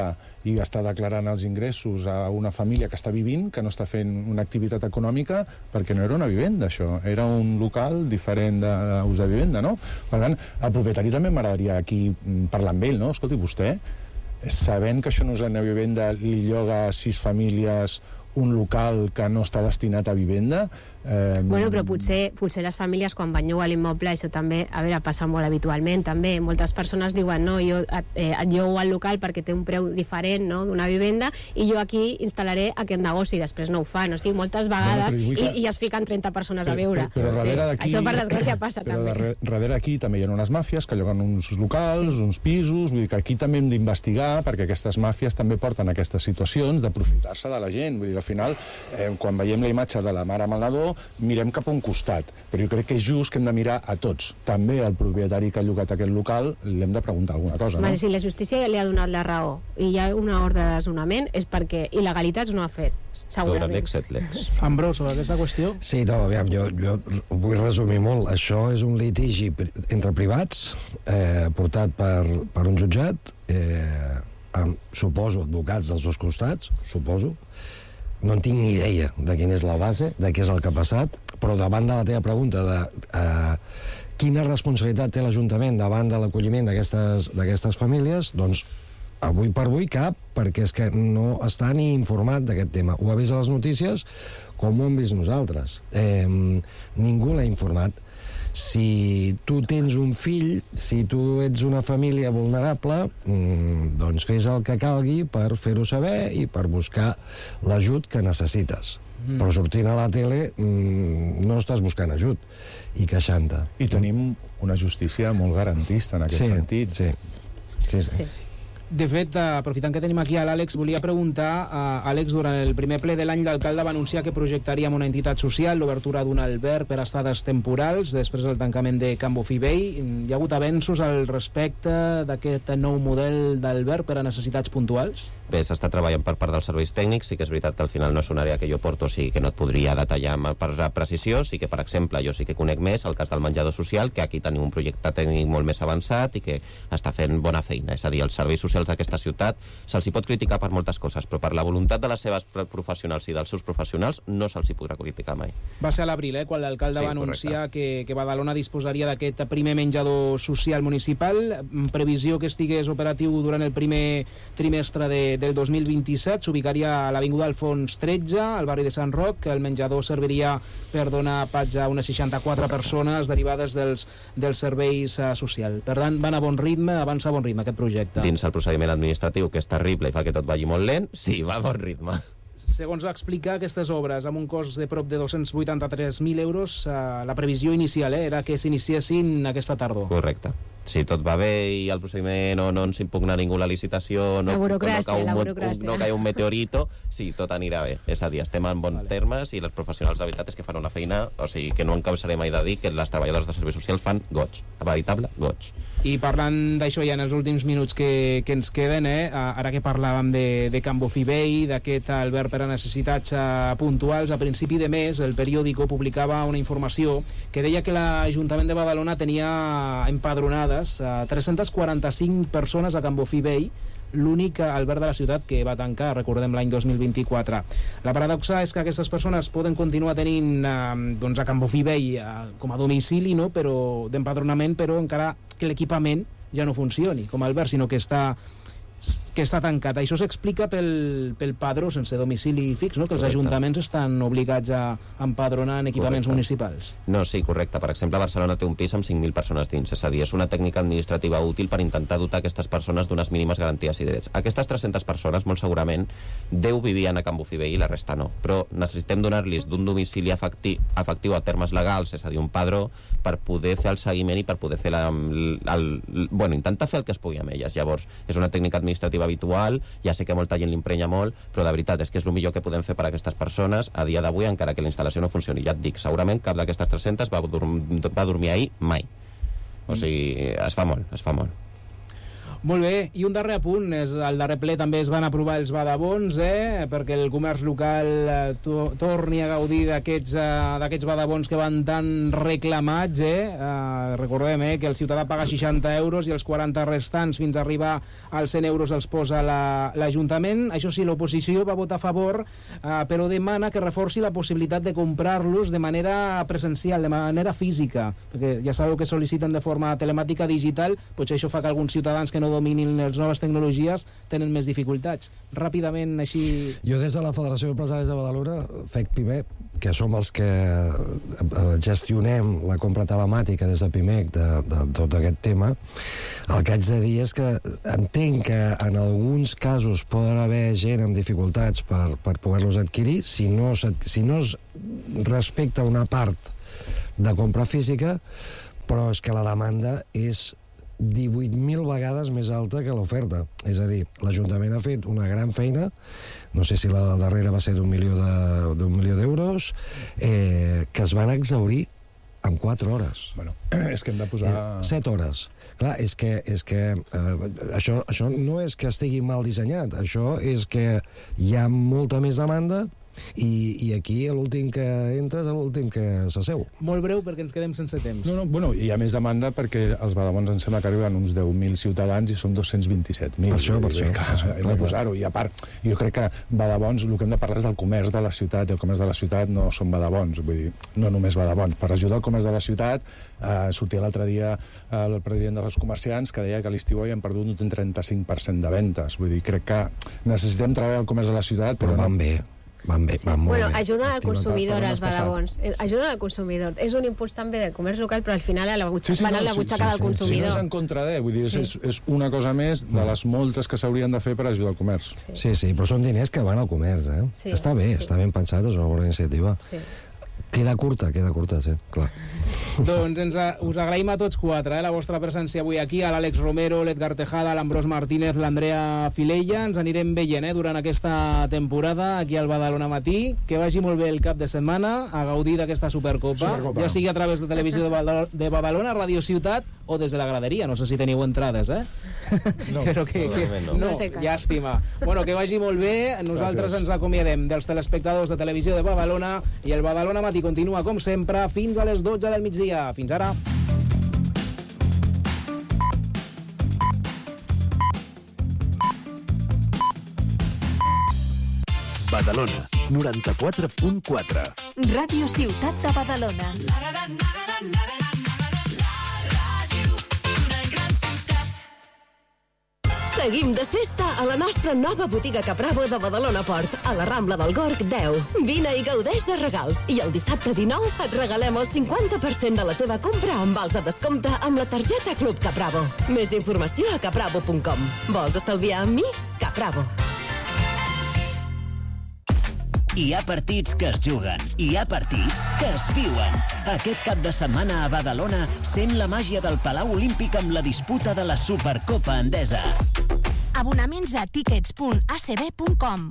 i està declarant els ingressos a una família que està vivint, que no està fent una activitat econòmica, perquè no era una vivenda, això. Era un local diferent d'ús de vivenda, no? Per tant, el propietari també m'agradaria aquí parlar amb ell, no? Escolti, vostè, sabent que això no és una vivenda, li lloga a sis famílies un local que no està destinat a vivenda. Eh... Bueno, però potser, potser les famílies quan van llogar l'immoble, això també, a veure, passa molt habitualment, també. Moltes persones diuen, no, jo et, eh, et llogo al local perquè té un preu diferent, no?, d'una vivenda, i jo aquí instal·laré aquest negoci, després no ho fan. O sigui, moltes vegades, no, que... i, i es fiquen trenta persones però, a viure. Però, però darrere d'aquí... Això, per desgràcia, passa però també. Però darrere d'aquí també hi ha unes màfies que lloguen uns locals, sí. uns pisos, vull dir que aquí també hem d'investigar, perquè aquestes màfies també porten aquestes situacions d'aprofitar-se de la gent. Vull dir, al final, eh, quan veiem la imatge de la mare amb el nadó, mirem cap a un costat, però jo crec que és just que hem de mirar a tots. També al propietari que ha llogat aquest local l'hem de preguntar alguna cosa, no? Home, si la justícia ja li ha donat la raó i hi ha una ordre de desnonament és perquè il·legalitats no ha fet, segurament. Ambrós, sobre aquesta qüestió? Sí, no, aviam, jo, jo vull resumir molt. Això és un litigi entre privats, eh, portat per, per un jutjat, eh, amb, suposo, advocats dels dos costats, suposo. No en tinc ni idea de quina és la base, de què és el que ha passat, però davant de la teva pregunta de eh, quina responsabilitat té l'Ajuntament davant de l'acolliment d'aquestes famílies, doncs avui per avui cap, perquè és que no està ni informat d'aquest tema. Ho ha vist a les notícies com ho hem vist nosaltres. Eh, ningú l'ha informat. Si tu tens un fill, si tu ets una família vulnerable, mmm, doncs fes el que calgui per fer-ho saber i per buscar l'ajut que necessites. Mm. Però sortint a la tele mmm, no estàs buscant ajut i queixant-te. I tenim una justícia molt garantista en aquest sí, sentit. Sí, sí, sí. sí. De fet, aprofitant que tenim aquí a l'Àlex, volia preguntar, uh, Àlex, durant el primer ple de l'any l'alcalde va anunciar que projectaria amb una entitat social l'obertura d'un alberg per a estades temporals després del tancament de Can Bofill Vell. Hi ha hagut avenços al respecte d'aquest nou model d'alberg per a necessitats puntuals? Bé, s'està treballant per part dels serveis tècnics, sí que és veritat que al final no és una àrea que jo porto, o sigui que no et podria detallar per precisió, sí que, per exemple, jo sí que conec més el cas del menjador social, que aquí tenim un projecte tècnic molt més avançat i que està fent bona feina, és a dir, els serveis socials d'aquesta ciutat se'ls hi pot criticar per moltes coses, però per la voluntat de les seves professionals i dels seus professionals no se'ls hi podrà criticar mai. Va ser a l'abril, eh, quan l'alcalde sí, va anunciar que, que Badalona disposaria d'aquest primer menjador social municipal, en previsió que estigués operatiu durant el primer trimestre de, del dos mil vint-i-set, s'ubicaria a l'Avinguda Alfons tretze, al barri de Sant Roc. El menjador serviria per donar patge a unes seixanta-quatre persones derivades dels, dels serveis uh, socials. Per tant, van a bon ritme, avança a bon ritme aquest projecte. Dins el procediment administratiu, que és terrible i fa que tot vagi molt lent, sí, va a bon ritme. Segons va explicar, aquestes obres, amb un cost de prop de dos-cents vuitanta-tres mil euros, eh, la previsió inicial eh, era que s'iniciessin aquesta tardor. Correcte. Si tot va bé i el procediment no, no ens impugna ningú la licitació, no, la burocràcia, no, cau un, la burocràcia. no cau un meteorito, sí, tot anirà bé. És a dir, estem en bons vale. termes i els professionals de veritat és que fan una feina, o sigui, que no em cansaré mai de dir que les treballadores de serveis socials fan goig, veritable goig. I parlant d'això ja en els últims minuts que, que ens queden, eh, ara que parlàvem de, de Can Bofill Vell, d'aquest alberg per a necessitats uh, puntuals, a principi de mes el periòdico publicava una informació que deia que l'Ajuntament de Badalona tenia empadronades uh, tres-centes quaranta-cinc persones a Can Bofill Vell, l'únic alberg de la ciutat que va tancar, recordem, l'any dos mil vint-i-quatre. La paradoxa és que aquestes persones poden continuar tenint eh, doncs a Can Bofill Vell eh, com a domicili, no? Però d'empadronament, però encara que l'equipament ja no funcioni com a alberg, sinó que està que està tancat. Això s'explica pel, pel padró sense domicili fix, no? Que els correcte. Ajuntaments estan obligats a empadronar en equipaments correcte. Municipals. No, sí, correcte. Per exemple, Barcelona té un pis amb cinc mil persones dins, és a dir, és una tècnica administrativa útil per intentar dotar aquestes persones d'unes mínimes garanties i drets. Aquestes tres-centes persones, molt segurament, deu vivien a Can Bofill Vell i la resta no, però necessitem donar-los d'un domicili efectiu, efectiu a termes legals, és a dir, un padró, per poder fer el seguiment i per poder fer la, el, el, bueno, intentar fer el que es pugui amb elles. Llavors, és una tècnica administrativa habitual, ja sé que molta gent l'imprenya molt, però de veritat és que és el millor que podem fer per a aquestes persones a dia d'avui, encara que la instal·lació no funcioni. Ja et dic, segurament cap d'aquestes tres-centes va, dorm, va dormir ahir mai. O sigui, es fa molt, es fa molt. Molt bé, i un darrer apunt, és el darrer ple també es van aprovar els badabons, eh? perquè el comerç local eh, to torni a gaudir d'aquests eh, badabons que van tan reclamats. Eh? Eh, recordem eh, que el ciutadà paga seixanta euros i els quaranta restants fins a arribar als cent euros els posa l'Ajuntament. La, Això sí, l'oposició va votar a favor, eh, però demana que reforci la possibilitat de comprar-los de manera presencial, de manera física, perquè ja sabeu que sol·liciten de forma telemàtica digital, potser això fa que alguns ciutadans que no dominin les noves tecnologies tenen més dificultats. Ràpidament, així... Jo des de la Federació d'Empresaris de Badalona, F E C PIMEC, que som els que gestionem la compra telemàtica des de PIMEC de, de tot aquest tema, el que haig de dir és que entenc que en alguns casos poden haver gent amb dificultats per, per poder-los adquirir si no, si no es respecta una part de compra física, però és que la demanda és divuit mil vegades més alta que l'oferta. És a dir, l'Ajuntament ha fet una gran feina, no sé si la darrera va ser d'un milió de, d'un milió d'euros, eh, que es van exhaurir en quatre hores. Bueno, és que hem de posar... Eh, set hores. Clar, és que, és que eh, això, això no és que estigui mal dissenyat, això és que hi ha molta més demanda i, i aquí l'últim que entra és l'últim que s'asseu. Molt breu perquè ens quedem sense temps. No, no, bueno, hi ha més demanda perquè els badabons em sembla que arriben uns deu mil ciutadans i són dos-cents vint-i-set mil. Per això, per això. Clar, hem de posar-ho. I a part, jo crec que badabons, el que hem de parlar és del comerç de la ciutat, i el comerç de la ciutat no són badabons, vull dir, no només badabons. Per ajudar el comerç de la ciutat, eh, sortia l'altre dia eh, el president dels comerciants que deia que a l'estiu han perdut un trenta-cinc per cent de ventes. Vull dir, crec que necessitem treballar el comerç de la ciutat, però, però van no... bé. Van bé, van molt bueno, bé. Ajuden al consumidor, els passat. badabons. Ajuden al consumidor. És un impuls també del comerç local, però al final a la butxaca, Sí, sí, van no, a la sí, butxaca sí, del sí, consumidor. Si no és en contra de, vull dir, Sí. és, és una cosa més de les moltes que s'haurien de fer per ajudar el comerç. Sí, sí, però són diners que van al comerç, eh? Sí, està bé, sí. està ben pensat, és una bona iniciativa. Sí. Queda curta, queda curta, sí, clar. Doncs ens a, us agraïm a tots quatre eh, la vostra presència avui aquí, a l'Àlex Romero, l'Edgar Tejada, l'Ambrós Martínez, l'Andrea Filella. Ens anirem veient eh, durant aquesta temporada aquí al Badalona Matí. Que vagi molt bé el cap de setmana, a gaudir d'aquesta Supercopa, Supercopa. ja sigui a través de Televisió de Badalona, de Badalona, Radio Ciutat o des de la graderia. No sé si teniu entrades, eh? No, Però que, que, no. no, No sé què. llàstima. Bueno, que vagi molt bé. Nosaltres Gràcies. ens acomiadem dels telespectadors de Televisió de Badalona i el Badalona Matí continua, com sempre, fins a les dotze del migdia. Fins ara. Badalona, noranta-quatre punt quatre. Ràdio Ciutat de Badalona. Seguim de festa a la nostra nova botiga Capravo de Badalona Port, a la Rambla del Gorg deu. Vine i gaudeix de regals. I el dissabte dinou et regalem el cinquanta per cent de la teva compra amb vals a descompte amb la targeta Club Capravo. Més informació a capravo punt com. Vols estalviar amb mi? Capravo. Hi ha partits que es juguen, hi ha partits que es viuen. Aquest cap de setmana a Badalona sent la màgia del Palau Olímpic amb la disputa de la Supercopa Endesa. Abonaments a tickets punt a c b punt com.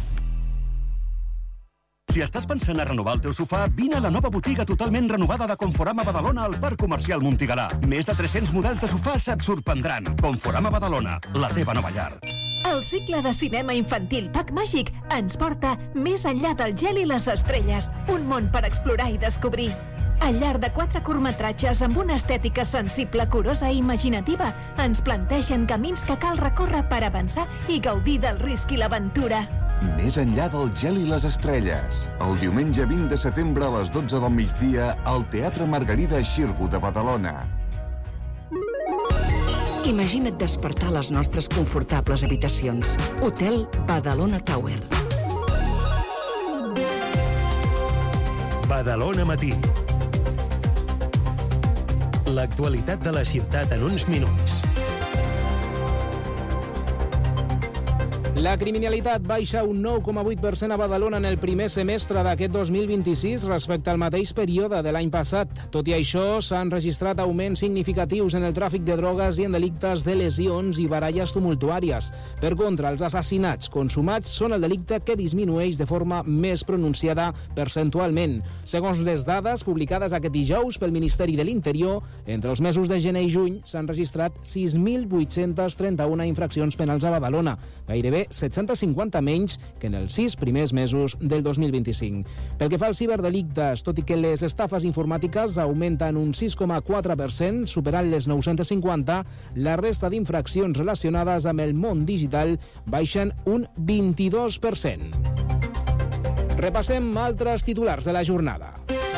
Si estàs pensant a renovar el teu sofà, vine a la nova botiga totalment renovada de Conforama Badalona al Parc Comercial Montigalà. Més de tres-cents models de sofàs et sorprendran. Conforama Badalona, la teva nova llar. El cicle de cinema infantil Pack Màgic ens porta més enllà del gel i les estrelles, un món per explorar i descobrir. Al llarg de quatre curtmetratges amb una estètica sensible, curosa i imaginativa, ens plantegen camins que cal recórrer per avançar i gaudir del risc i l'aventura. Més enllà del gel i les estrelles. El diumenge vint de setembre a les dotze del migdia al Teatre Margarida Xirgu de Badalona. Imagina't despertar les nostres confortables habitacions. Hotel Badalona Tower. Badalona Matí. L'actualitat de la ciutat en uns minuts. La criminalitat baixa un nou coma vuit per cent a Badalona en el primer semestre d'aquest dos mil vint-i-sis respecte al mateix període de l'any passat. Tot i això, s'han registrat augments significatius en el tràfic de drogues i en delictes de lesions i baralles tumultuàries. Per contra, els assassinats consumats són el delicte que disminueix de forma més pronunciada percentualment. Segons les dades publicades aquest dijous pel Ministeri de l'Interior, entre els mesos de gener i juny s'han registrat sis mil vuit-cents trenta-u infraccions penals a Badalona, gairebé set-cents cinquanta menys que en els sis primers mesos del dos mil vint-i-cinc. Pel que fa als ciberdelictes, tot i que les estafes informàtiques augmenten un sis coma quatre per cent, superant les nou-cents cinquanta, la resta d'infraccions relacionades amb el món digital baixen un vint-i-dos per cent. Repassem altres titulars de la jornada.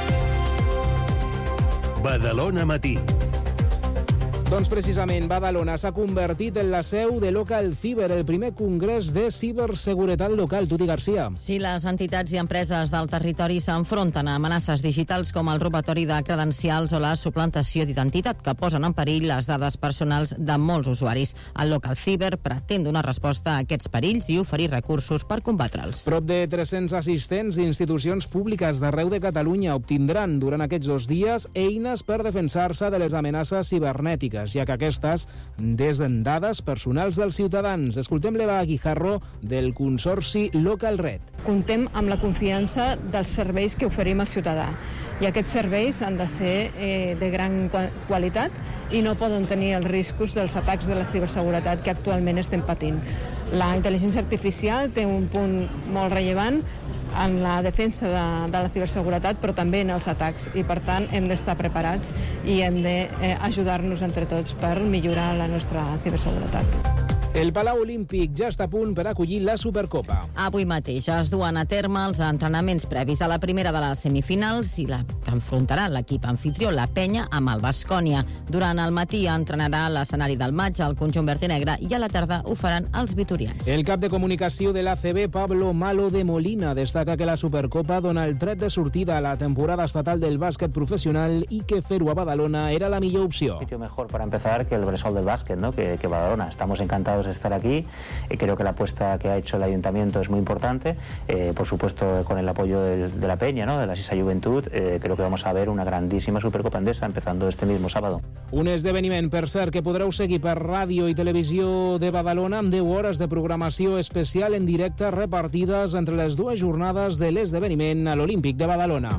Badalona Matí. Doncs precisament, Badalona s'ha convertit en la seu de Local Ciber, el primer congrés de ciberseguretat local. Tuti Garcia. Sí, les entitats i empreses del territori s'enfronten a amenaces digitals com el robatori de credencials o la suplantació d'identitat, que posen en perill les dades personals de molts usuaris. El Local Ciber pretén donar resposta a aquests perills i oferir recursos per combatre'ls. Prop de tres-cents assistents d'institucions públiques d'arreu de Catalunya obtindran durant aquests dos dies eines per defensar-se de les amenaces cibernètiques, ja que aquestes desen dades personals dels ciutadans. Escoltem l'Eva Guijarro del Consorci Local Red. Contem amb la confiança dels serveis que oferim al ciutadà. I aquests serveis han de ser eh, de gran qualitat i no poden tenir els riscos dels atacs de la ciberseguretat que actualment estem patint. La intel·ligència artificial té un punt molt rellevant en la defensa de, de la ciberseguretat, però també en els atacs, i per tant hem d'estar preparats i hem d'ajudar-nos entre tots per millorar la nostra ciberseguretat. El Palau Olímpic ja està a punt per acollir la Supercopa. Avui mateix es duen a terme els entrenaments previs de la primera de les semifinals i la que enfrontarà l'equip anfitrió, la Penya, amb el Baskonia. Durant el matí entrenarà l'escenari del maig al conjunt verd i negre i a la tarda ho faran els vitorians. El cap de comunicació de l'A C B, Pablo Malo de Molina, destaca que la Supercopa dona el tret de sortida a la temporada estatal del bàsquet professional i que fer-ho a Badalona era la millor opció. Sitio mejor para empezar que el Bressol del básquet, ¿no? que, que Badalona. Estamos encantados de estar aquí. Eh, creo que la apuesta que ha hecho el Ayuntamiento es muy importante. Eh, por supuesto, con el apoyo de, de la Peña, ¿no? de la Sisa Juventud, eh, creo que vamos a ver una grandísima Supercopa Endesa empezando este mismo sábado. Un esdeveniment, per cert, que podreu seguir per ràdio i televisió de Badalona amb deu hores de programació especial en directe repartides entre les dues jornades de l'esdeveniment a l'Olímpic de Badalona.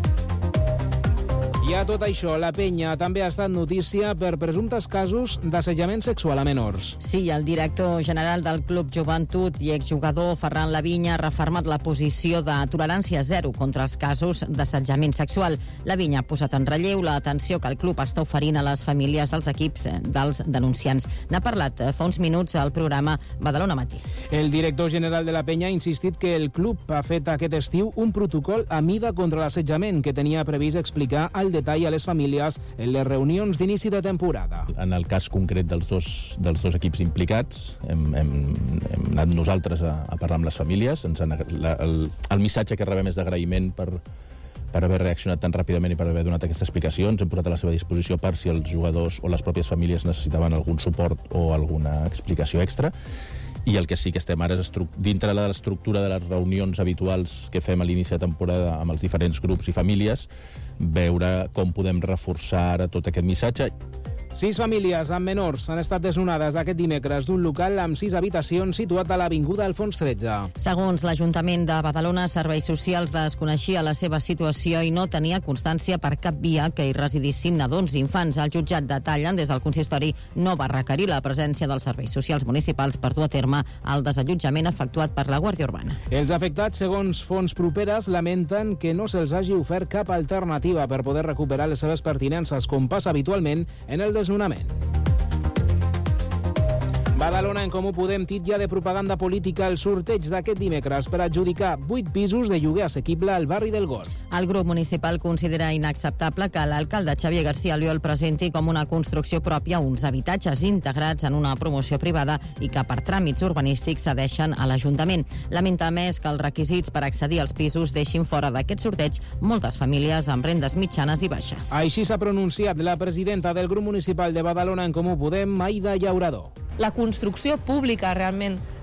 I a tot això, la Penya també ha estat notícia per presumptes casos d'assetjament sexual a menors. Sí, el director general del Club Joventut i exjugador Ferran Lavinya ha refermat la posició de tolerància zero contra els casos d'assetjament sexual. Lavinya ha posat en relleu l'atenció que el club està oferint a les famílies dels equips dels denunciants. N'ha parlat fa uns minuts al programa Badalona Matí. El director general de la Penya ha insistit que el club ha fet aquest estiu un protocol a mida contra l'assetjament que tenia previst explicar al detall a les famílies en les reunions d'inici de temporada. En el cas concret dels dos, dels dos equips implicats, hem, hem, hem anat nosaltres a, a parlar amb les famílies. Ens han, la, el, el missatge que rebem és d'agraïment per, per haver reaccionat tan ràpidament i per haver donat aquesta explicació. Ens hem posat a la seva disposició per si els jugadors o les pròpies famílies necessitaven algun suport o alguna explicació extra. I el que sí que estem ara és dintre de l'estructura de les reunions habituals que fem a l'inici de temporada amb els diferents grups i famílies, veure com podem reforçar ara tot aquest missatge. Sis famílies amb menors han estat desnonades aquest dimecres d'un local amb sis habitacions situat a l'Avinguda Alfons tretze. Segons l'Ajuntament de Badalona, Serveis Socials desconeixia la seva situació i no tenia constància per cap via que hi residissin nadons i infants. El jutjat detallen des del consistori no va requerir la presència dels serveis socials municipals per dur a terme el desallotjament efectuat per la Guàrdia Urbana. Els afectats, segons fonts properes, lamenten que no se'ls hagi ofert cap alternativa per poder recuperar les seves pertinences, com passa habitualment en el desnonament. Badalona en Comú Podem titlla de propaganda política el sorteig d'aquest dimecres per adjudicar vuit pisos de lloguer assequible al barri del Gorg. El grup municipal considera inacceptable que l'alcalde Xavier García Albiol presenti com una construcció pròpia uns habitatges integrats en una promoció privada i que per tràmits urbanístics cedeixen a l'Ajuntament. Lamenta més que els requisits per accedir als pisos deixin fora d'aquest sorteig moltes famílies amb rendes mitjanes i baixes. Així s'ha pronunciat la presidenta del grup municipal de Badalona en Comú Podem, Aida Llaurador. La construcció pública realment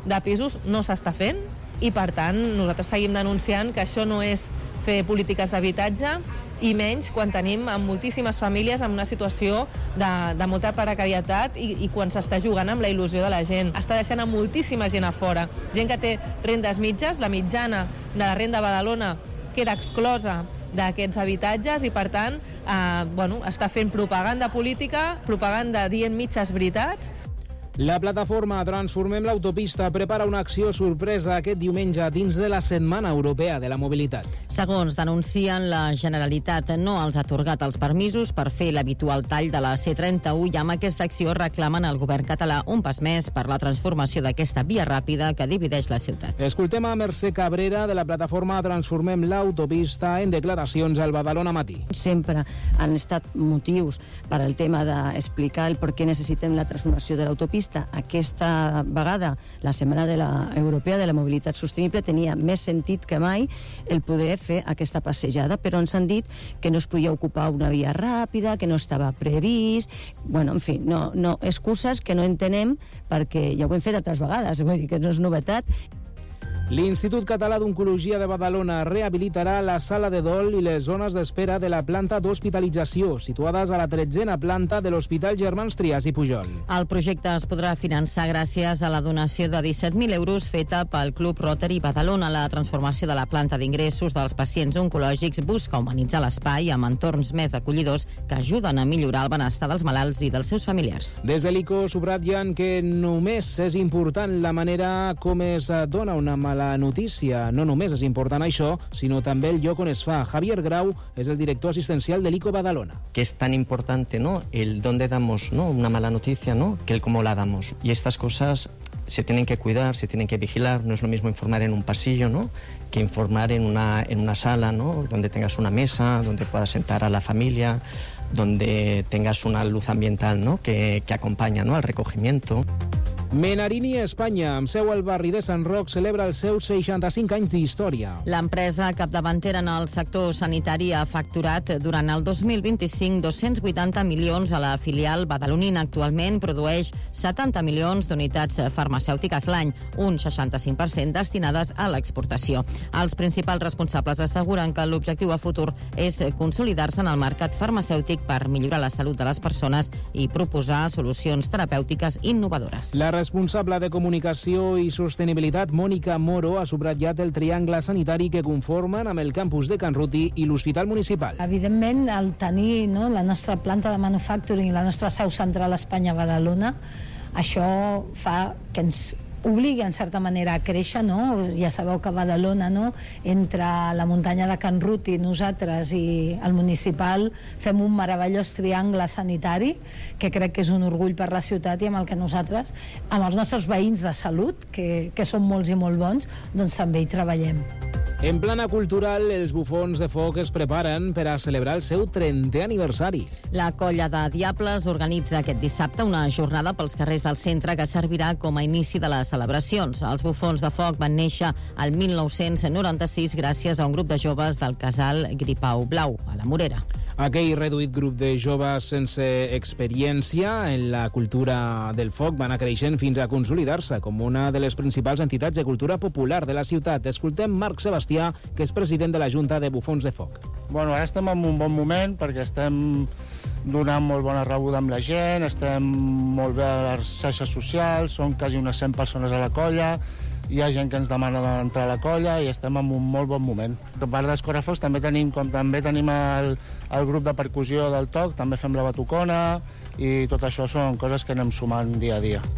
de pisos no s'està fent i, per tant, nosaltres seguim denunciant que això no és fer polítiques d'habitatge i menys quan tenim amb moltíssimes famílies en una situació de, de molta precarietat i, i quan s'està jugant amb la il·lusió de la gent. Està deixant a moltíssima gent a fora. Gent que té rendes mitges, la mitjana de la renda a Badalona queda exclosa d'aquests habitatges i, per tant, eh, bueno, està fent propaganda política, propaganda dient mitges veritats. La plataforma Transformem l'Autopista prepara una acció sorpresa aquest diumenge dins de la Setmana Europea de la Mobilitat. Segons denuncien, la Generalitat no els ha atorgat els permisos per fer l'habitual tall de la C trenta-u i amb aquesta acció reclamen al govern català un pas més per la transformació d'aquesta via ràpida que divideix la ciutat. Escoltem a Mercè Cabrera de la plataforma Transformem l'Autopista en declaracions al Badalona Matí. Sempre han estat motius per al tema d'explicar el per què necessitem la transformació de l'autopista. Aquesta vegada, la Setmana de la Europea de la Mobilitat Sostenible tenia més sentit que mai el poder fer aquesta passejada, però ens han dit que no es podia ocupar una via ràpida, que no estava previst. Bueno, en fi, no, no, excuses que no entenem perquè ja ho hem fet altres vegades, vull dir que no és novetat. L'Institut Català d'Oncologia de Badalona rehabilitarà la sala de dol i les zones d'espera de la planta d'hospitalització, situades a la tretzena planta de l'Hospital Germans Trias i Pujol. El projecte es podrà finançar gràcies a la donació de disset mil euros feta pel Club Rotary Badalona. La transformació de la planta d'ingressos dels pacients oncològics busca humanitzar l'espai amb entorns més acollidors que ajuden a millorar el benestar dels malalts i dels seus familiars. Des de l'I C O subratllen que només és important la manera com es dona una mala la notícia. No només és important això, sinó també el lloc on es fa. Javier Grau és el director asistencial del I C O Badalona. Que es tan importante, ¿no?, el dónde damos, ¿no?, una mala noticia, ¿no?, que el cómo la damos. Y estas cosas se tienen que cuidar, se tienen que vigilar. No es lo mismo informar en un pasillo, ¿no?, que informar en una, en una sala, ¿no?, donde tengas una mesa, donde puedas sentar a la familia, donde tengas una luz ambiental, ¿no?, que, que acompaña, ¿no?, al recogimiento. Menarini Espanya, amb seu al barri de Sant Roc, celebra els seus seixanta-cinc anys d'història. L'empresa capdavantera en el sector sanitari ha facturat durant el dos mil vint-i-cinc dos-cents vuitanta milions a la filial badalonina. Actualment produeix setanta milions d'unitats farmacèutiques l'any, un seixanta-cinc per cent destinades a l'exportació. Els principals responsables asseguren que l'objectiu a futur és consolidar-se en el mercat farmacèutic per millorar la salut de les persones i proposar solucions terapèutiques innovadores. La responsable de comunicació i sostenibilitat, Mònica Moro, ha subratllat el triangle sanitari que conformen amb el campus de Can Ruti i l'Hospital Municipal. Evidentment, el tenir, no, la nostra planta de manufacturing i la nostra seu central a Espanya, Badalona, això fa que ens obligui, en certa manera, a créixer, no? Ja sabeu que a Badalona, no?, entre la muntanya de Can Ruti, nosaltres i el municipal, fem un meravellós triangle sanitari, que crec que és un orgull per la ciutat i amb el que nosaltres, amb els nostres veïns de salut, que, que són molts i molt bons, doncs també hi treballem. En plana cultural, els bufons de foc es preparen per a celebrar el seu trentè aniversari. La Colla de Diables organitza aquest dissabte una jornada pels carrers del centre que servirà com a inici de les celebracions. Els bufons de foc van néixer al mil nou-cents noranta-sis gràcies a un grup de joves del casal Gripau Blau, a la Morera. Aquell reduït grup de joves sense experiència en la cultura del foc van anar creixent fins a consolidar-se com una de les principals entitats de cultura popular de la ciutat. Escoltem Marc Sebastià, que és president de la Junta de Bufons de Foc. Bueno, ara estem en un bon moment perquè estem donant molt bona rebuda amb la gent, estem molt bé a les xarxes socials, són quasi unes cent persones a la colla, hi ha gent que ens demana d'entrar a la colla i estem en un molt bon moment. A part d'Escorafocs també tenim, com també tenim el, el grup de percussió del toc, també fem la batucona i tot això són coses que anem sumant dia a dia.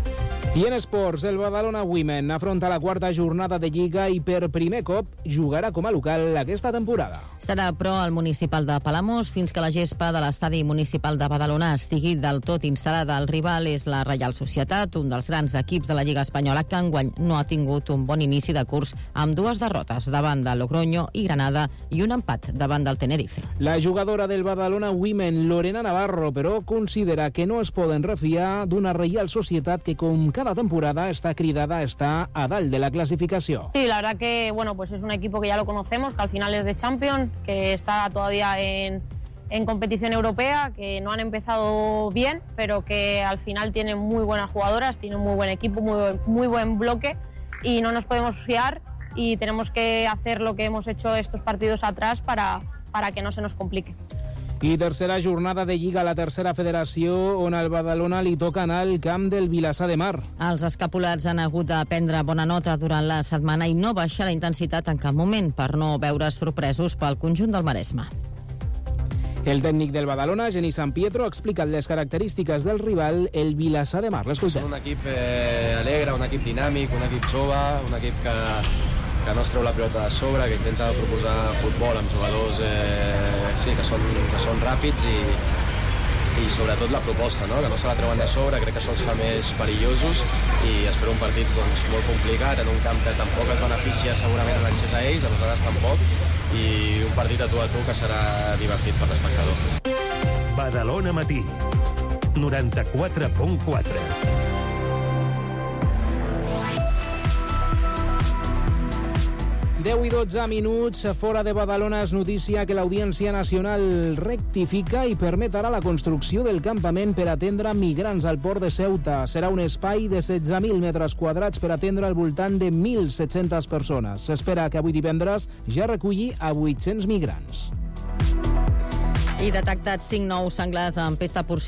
I en esports, el Badalona Women afronta la quarta jornada de Lliga i per primer cop jugarà com a local aquesta temporada. Serà, però, al municipal de Palamós fins que la gespa de l'estadi municipal de Badalona estigui del tot instal·lada. El rival és la Reial Societat, un dels grans equips de la Lliga Espanyola que enguany no ha tingut un bon inici de curs amb dues derrotes davant de Logroño i Granada i un empat davant del Tenerife. La jugadora del Badalona Women, Lorena Navarro, però considera que no es poden refiar d'una Reial Societat que, com cada temporada, está cridada, está a dalt de la clasificación. Sí, la verdad que bueno, pues es un equipo que ya lo conocemos, que al final es de Champions, que está todavía en, en competición europea, que no han empezado bien, pero que al final tienen muy buenas jugadoras, tienen muy buen equipo, muy buen, muy buen bloque, y no nos podemos fiar y tenemos que hacer lo que hemos hecho estos partidos atrás para, para que no se nos complique. I tercera jornada de Lliga a la tercera federació, on al Badalona li toca anar al camp del Vilassar de Mar. Els escapulats han hagut de prendre bona nota durant la setmana i no baixar la intensitat en cap moment per no veure sorpresos pel conjunt del Maresme. El tècnic del Badalona, Genís Sampietro, ha explicat les característiques del rival, el Vilassar de Mar. L'escoltem. És un equip eh, alegre, un equip dinàmic, un equip jove, un equip que, que no es treu la pilota de sobre, que intenta proposar futbol amb jugadors eh, sí, que, són, que són ràpids i, i sobretot la proposta, no? Que no se la treuen de sobre, crec que això els fa més perillosos i espero un partit doncs, molt complicat, en un camp que tampoc es beneficia segurament en l'accés a ells, a nosaltres tampoc, i un partit a tu a tu que serà divertit per l'espectador. Badalona Matí, noranta-quatre punt quatre. deu i dotze minuts, fora de Badalona és notícia que l'Audiència Nacional rectifica i permetrà la construcció del campament per atendre migrants al port de Ceuta. Serà un espai de setze mil metres quadrats per atendre al voltant de mil set-centes persones. S'espera que avui divendres ja reculli a vuit-cents migrants. I detectats cinc nous senglars amb pesta porcina